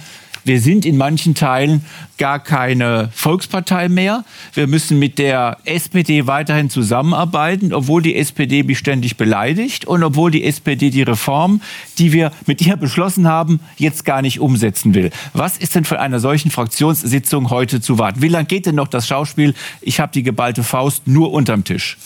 Wir sind in manchen Teilen gar keine Volkspartei mehr. Wir müssen mit der S P D weiterhin zusammenarbeiten, obwohl die S P D mich ständig beleidigt und obwohl die S P D die Reform, die wir mit ihr beschlossen haben, jetzt gar nicht umsetzen will. Was ist denn von einer solchen Fraktionssitzung heute zu warten? Wie lange geht denn noch das Schauspiel? Ich habe die geballte Faust nur unterm Tisch.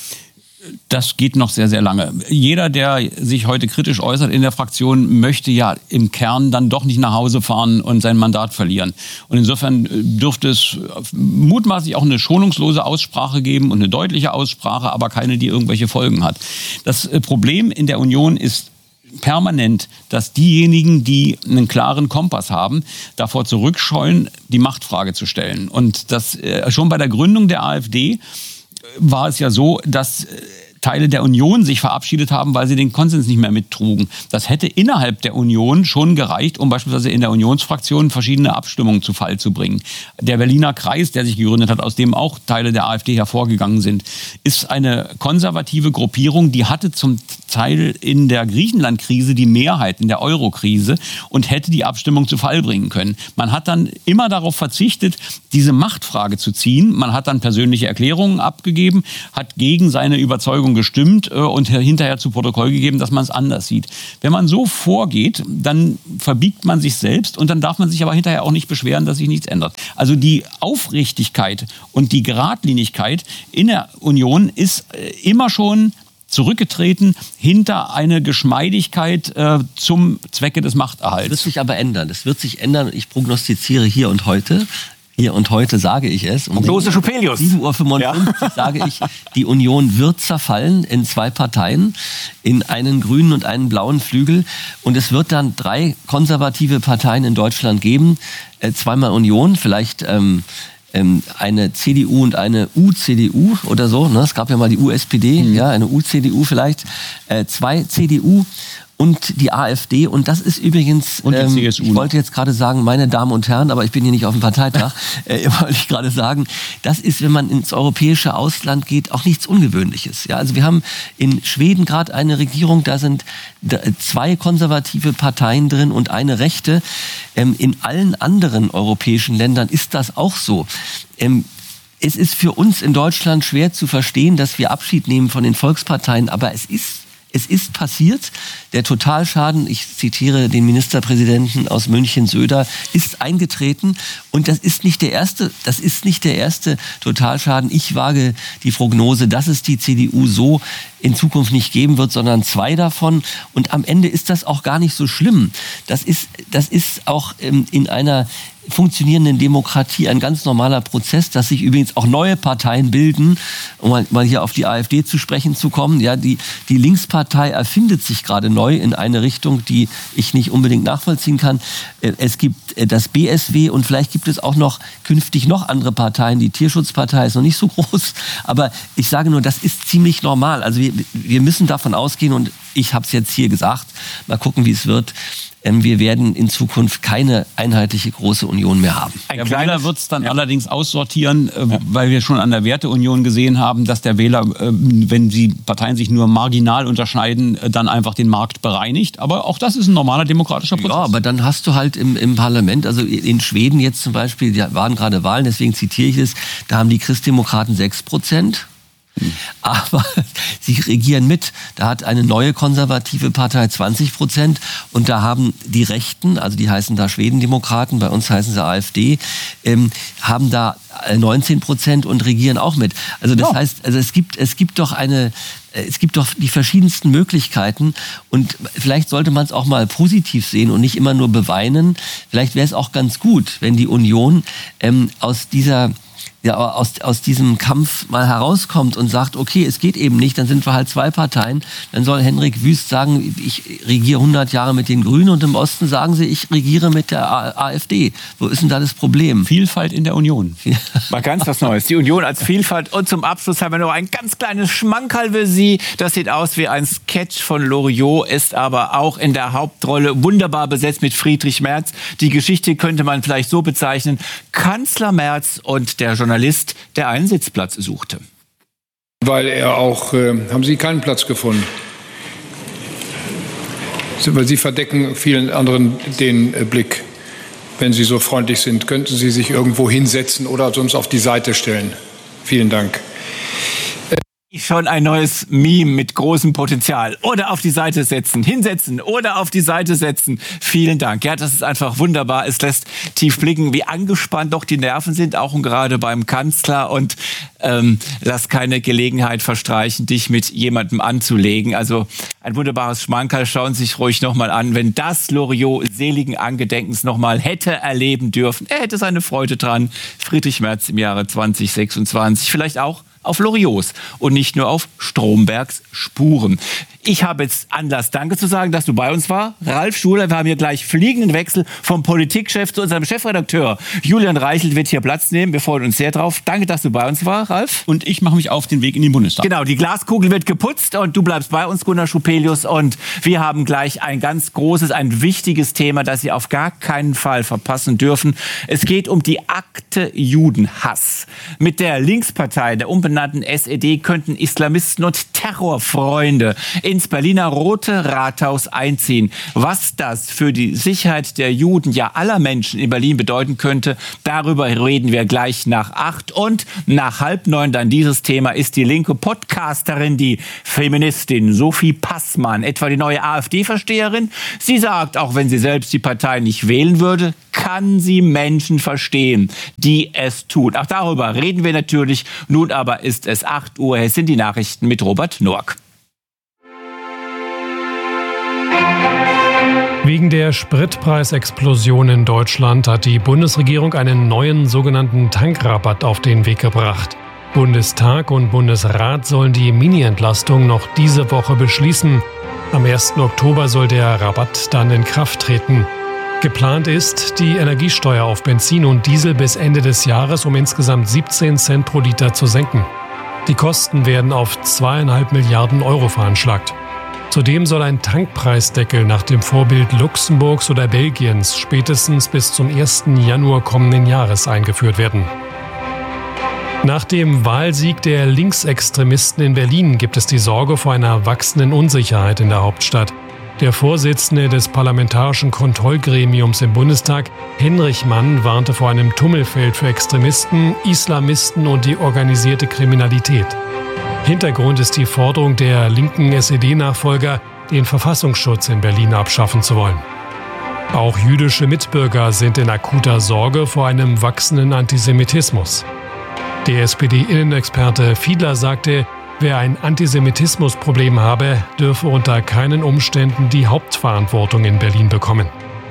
Das geht noch sehr, sehr lange. Jeder, der sich heute kritisch äußert in der Fraktion, möchte ja im Kern dann doch nicht nach Hause fahren und sein Mandat verlieren. Und insofern dürfte es mutmaßlich auch eine schonungslose Aussprache geben und eine deutliche Aussprache, aber keine, die irgendwelche Folgen hat. Das Problem in der Union ist permanent, dass diejenigen, die einen klaren Kompass haben, davor zurückscheuen, die Machtfrage zu stellen. Und das äh, schon bei der Gründung der AfD war es ja so, dass Teile der Union sich verabschiedet haben, weil sie den Konsens nicht mehr mittrugen. Das hätte innerhalb der Union schon gereicht, um beispielsweise in der Unionsfraktion verschiedene Abstimmungen zu Fall zu bringen. Der Berliner Kreis, der sich gegründet hat, aus dem auch Teile der AfD hervorgegangen sind, ist eine konservative Gruppierung, die hatte zum Teil in der Griechenland-Krise die Mehrheit, in der Euro-Krise und hätte die Abstimmung zu Fall bringen können. Man hat dann immer darauf verzichtet, diese Machtfrage zu ziehen. Man hat dann persönliche Erklärungen abgegeben, hat gegen seine Überzeugung gestimmt und hinterher zu Protokoll gegeben, dass man es anders sieht. Wenn man so vorgeht, dann verbiegt man sich selbst und dann darf man sich aber hinterher auch nicht beschweren, dass sich nichts ändert. Also die Aufrichtigkeit und die Geradlinigkeit in der Union ist immer schon zurückgetreten hinter eine Geschmeidigkeit äh, zum Zwecke des Machterhalts. Das wird sich aber ändern. Das wird sich ändern. Ich prognostiziere hier und heute. Hier und heute sage ich es. Um Prognose Schupelius. sieben Uhr fünfundfünfzig ja. sage ich, die Union wird zerfallen in zwei Parteien, in einen grünen und einen blauen Flügel. Und es wird dann drei konservative Parteien in Deutschland geben. Äh, zweimal Union, vielleicht ähm, ähm, eine C D U und eine U-C D U oder so. Ne? Es gab ja mal die U S P D, mhm. ja, eine U-C D U vielleicht. Äh, zwei C D U und die AfD. Und das ist übrigens, und die ähm, C S U. ich wollte jetzt gerade sagen, meine Damen und Herren, aber ich bin hier nicht auf dem Parteitag, äh, wollte ich gerade sagen, das ist, wenn man ins europäische Ausland geht, auch nichts Ungewöhnliches. Ja, also wir haben in Schweden gerade eine Regierung, da sind zwei konservative Parteien drin und eine rechte. Ähm, in allen anderen europäischen Ländern ist das auch so. Ähm, es ist für uns in Deutschland schwer zu verstehen, dass wir Abschied nehmen von den Volksparteien, aber es ist Es ist passiert. Der Totalschaden, ich zitiere den Ministerpräsidenten aus München, Söder, ist eingetreten. Und das ist nicht der erste, das ist nicht der erste Totalschaden. Ich wage die Prognose, dass es die C D U so in Zukunft nicht geben wird, sondern zwei davon. Und am Ende ist das auch gar nicht so schlimm. Das ist, das ist auch ähm, in einer funktionierenden Demokratie ein ganz normaler Prozess, dass sich übrigens auch neue Parteien bilden, um mal, mal hier auf die AfD zu sprechen zu kommen. Ja, die, die Linkspartei erfindet sich gerade neu in eine Richtung, die ich nicht unbedingt nachvollziehen kann. Es gibt das B S W und vielleicht gibt es auch noch künftig noch andere Parteien. Die Tierschutzpartei ist noch nicht so groß, aber ich sage nur, das ist ziemlich normal. Also wir, wir müssen davon ausgehen und ich habe es jetzt hier gesagt, mal gucken, wie es wird. Wir werden in Zukunft keine einheitliche große Union mehr haben. Der Wähler wird es dann ja. allerdings aussortieren, ja. weil wir schon an der Werteunion gesehen haben, dass der Wähler, wenn die Parteien sich nur marginal unterscheiden, dann einfach den Markt bereinigt. Aber auch das ist ein normaler demokratischer Prozess. Ja, aber dann hast du halt im, im Parlament, also in Schweden jetzt zum Beispiel, da waren gerade Wahlen, deswegen zitiere ich es, da haben die Christdemokraten sechs Prozent. Aber sie regieren mit. Da hat eine neue konservative Partei zwanzig Prozent und da haben die Rechten, also die heißen da Schwedendemokraten, bei uns heißen sie AfD, ähm, haben da neunzehn Prozent und regieren auch mit. Also das ja. heißt, also es gibt, es gibt doch eine, es gibt doch die verschiedensten Möglichkeiten und vielleicht sollte man es auch mal positiv sehen und nicht immer nur beweinen. Vielleicht wäre es auch ganz gut, wenn die Union ähm, aus dieser ja, aus, aus diesem Kampf mal herauskommt und sagt, okay, es geht eben nicht, dann sind wir halt zwei Parteien. Dann soll Henrik Wüst sagen, ich regiere hundert Jahre mit den Grünen und im Osten sagen sie, ich regiere mit der AfD. Wo ist denn da das Problem? Vielfalt in der Union. Mal ganz was Neues. Die Union als Vielfalt. Und zum Abschluss haben wir noch ein ganz kleines Schmankerl für Sie. Das sieht aus wie ein Sketch von Loriot, ist aber auch in der Hauptrolle wunderbar besetzt mit Friedrich Merz. Die Geschichte könnte man vielleicht so bezeichnen. Kanzler Merz und der Journalist, der einen Sitzplatz suchte. Weil er auch, äh, haben Sie keinen Platz gefunden? Weil Sie verdecken vielen anderen den äh, Blick. wenn Sie so freundlich sind, könnten Sie sich irgendwo hinsetzen oder sonst auf die Seite stellen. Vielen Dank. Schon ein neues Meme mit großem Potenzial. Oder auf die Seite setzen, hinsetzen oder auf die Seite setzen. Vielen Dank. Ja, das ist einfach wunderbar. Es lässt tief blicken, wie angespannt doch die Nerven sind, auch und gerade beim Kanzler. Und ähm, lass keine Gelegenheit verstreichen, dich mit jemandem anzulegen. Also ein wunderbares Schmankerl. Schauen Sie sich ruhig nochmal an. Wenn das Loriot seligen Angedenkens nochmal hätte erleben dürfen, er hätte seine Freude dran. Friedrich Merz im Jahre zwanzig sechsundzwanzig. Vielleicht auch auf Loriots und nicht nur auf Strombergs Spuren. Ich habe jetzt Anlass, Danke zu sagen, dass du bei uns war. Ralf Schuler, wir haben hier gleich fliegenden Wechsel vom Politikchef zu unserem Chefredakteur. Julian Reichelt wird hier Platz nehmen. Wir freuen uns sehr drauf. Danke, dass du bei uns war, Ralf. Und ich mache mich auf den Weg in den Bundestag. Genau, die Glaskugel wird geputzt und du bleibst bei uns, Gunnar Schupelius. Und wir haben gleich ein ganz großes, ein wichtiges Thema, das Sie auf gar keinen Fall verpassen dürfen. Es geht um die Akte Judenhass. Mit der Linkspartei, der umbenannten S E D, könnten Islamisten und Terrorfreunde ins Berliner Rote Rathaus einziehen. Was das für die Sicherheit der Juden, ja aller Menschen in Berlin bedeuten könnte, darüber reden wir gleich nach acht. Und nach halb neun dann dieses Thema ist die linke Podcasterin, die Feministin Sophie Passmann, etwa die neue AfD-Versteherin. Sie sagt, auch wenn sie selbst die Partei nicht wählen würde, kann sie Menschen verstehen, die es tun. Auch darüber reden wir natürlich. Nun aber ist es acht Uhr. Es sind die Nachrichten mit Robert Noack. Wegen der Spritpreisexplosion in Deutschland hat die Bundesregierung einen neuen sogenannten Tankrabatt auf den Weg gebracht. Bundestag und Bundesrat sollen die Mini-Entlastung noch diese Woche beschließen. Am ersten Oktober soll der Rabatt dann in Kraft treten. Geplant ist, die Energiesteuer auf Benzin und Diesel bis Ende des Jahres um insgesamt siebzehn Cent pro Liter zu senken. Die Kosten werden auf zweieinhalb Milliarden Euro veranschlagt. Zudem soll ein Tankpreisdeckel nach dem Vorbild Luxemburgs oder Belgiens spätestens bis zum ersten Januar kommenden Jahres eingeführt werden. Nach dem Wahlsieg der Linksextremisten in Berlin gibt es die Sorge vor einer wachsenden Unsicherheit in der Hauptstadt. Der Vorsitzende des Parlamentarischen Kontrollgremiums im Bundestag, Henrich Mann, warnte vor einem Tummelfeld für Extremisten, Islamisten und die organisierte Kriminalität. Hintergrund ist die Forderung der linken S E D-Nachfolger, den Verfassungsschutz in Berlin abschaffen zu wollen. Auch jüdische Mitbürger sind in akuter Sorge vor einem wachsenden Antisemitismus. Der S P D-Innenexperte Fiedler sagte, wer ein Antisemitismusproblem habe, dürfe unter keinen Umständen die Hauptverantwortung in Berlin bekommen.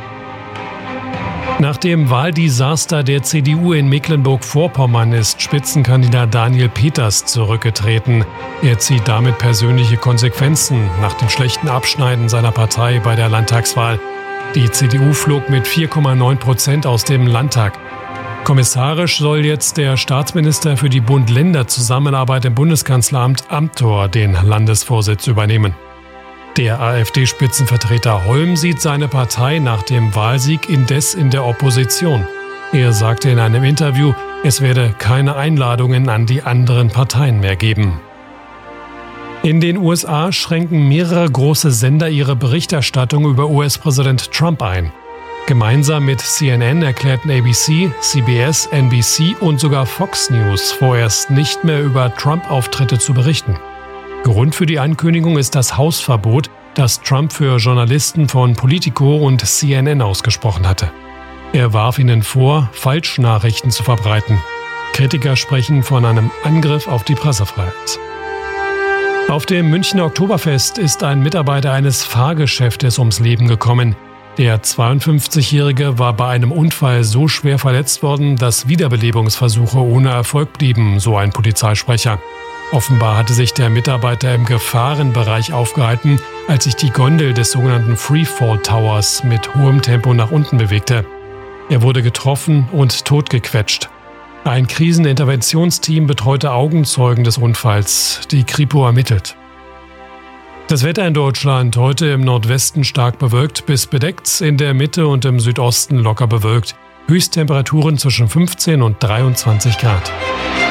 Nach dem Wahldesaster der C D U in Mecklenburg-Vorpommern ist Spitzenkandidat Daniel Peters zurückgetreten. Er zieht damit persönliche Konsequenzen nach dem schlechten Abschneiden seiner Partei bei der Landtagswahl. Die C D U flog mit vier Komma neun Prozent aus dem Landtag. Kommissarisch soll jetzt der Staatsminister für die Bund-Länder-Zusammenarbeit im Bundeskanzleramt Amthor den Landesvorsitz übernehmen. Der AfD-Spitzenvertreter Holm sieht seine Partei nach dem Wahlsieg indes in der Opposition. Er sagte in einem Interview, es werde keine Einladungen an die anderen Parteien mehr geben. In den U S A schränken mehrere große Sender ihre Berichterstattung über U S-Präsident Trump ein. Gemeinsam mit C N N erklärten A B C, C B S, N B C und sogar Fox News vorerst nicht mehr über Trump-Auftritte zu berichten. Grund für die Ankündigung ist das Hausverbot, das Trump für Journalisten von Politico und C N N ausgesprochen hatte. Er warf ihnen vor, Falschnachrichten zu verbreiten. Kritiker sprechen von einem Angriff auf die Pressefreiheit. Auf dem Münchner Oktoberfest ist ein Mitarbeiter eines Fahrgeschäftes ums Leben gekommen. Der zweiundfünfzigjährige war bei einem Unfall so schwer verletzt worden, dass Wiederbelebungsversuche ohne Erfolg blieben, so ein Polizeisprecher. Offenbar hatte sich der Mitarbeiter im Gefahrenbereich aufgehalten, als sich die Gondel des sogenannten Freefall Towers mit hohem Tempo nach unten bewegte. Er wurde getroffen und totgequetscht. Ein Kriseninterventionsteam betreute Augenzeugen des Unfalls. Die Kripo ermittelt. Das Wetter in Deutschland heute im Nordwesten stark bewölkt bis bedeckt, in der Mitte und im Südosten locker bewölkt. Höchsttemperaturen zwischen fünfzehn und dreiundzwanzig Grad.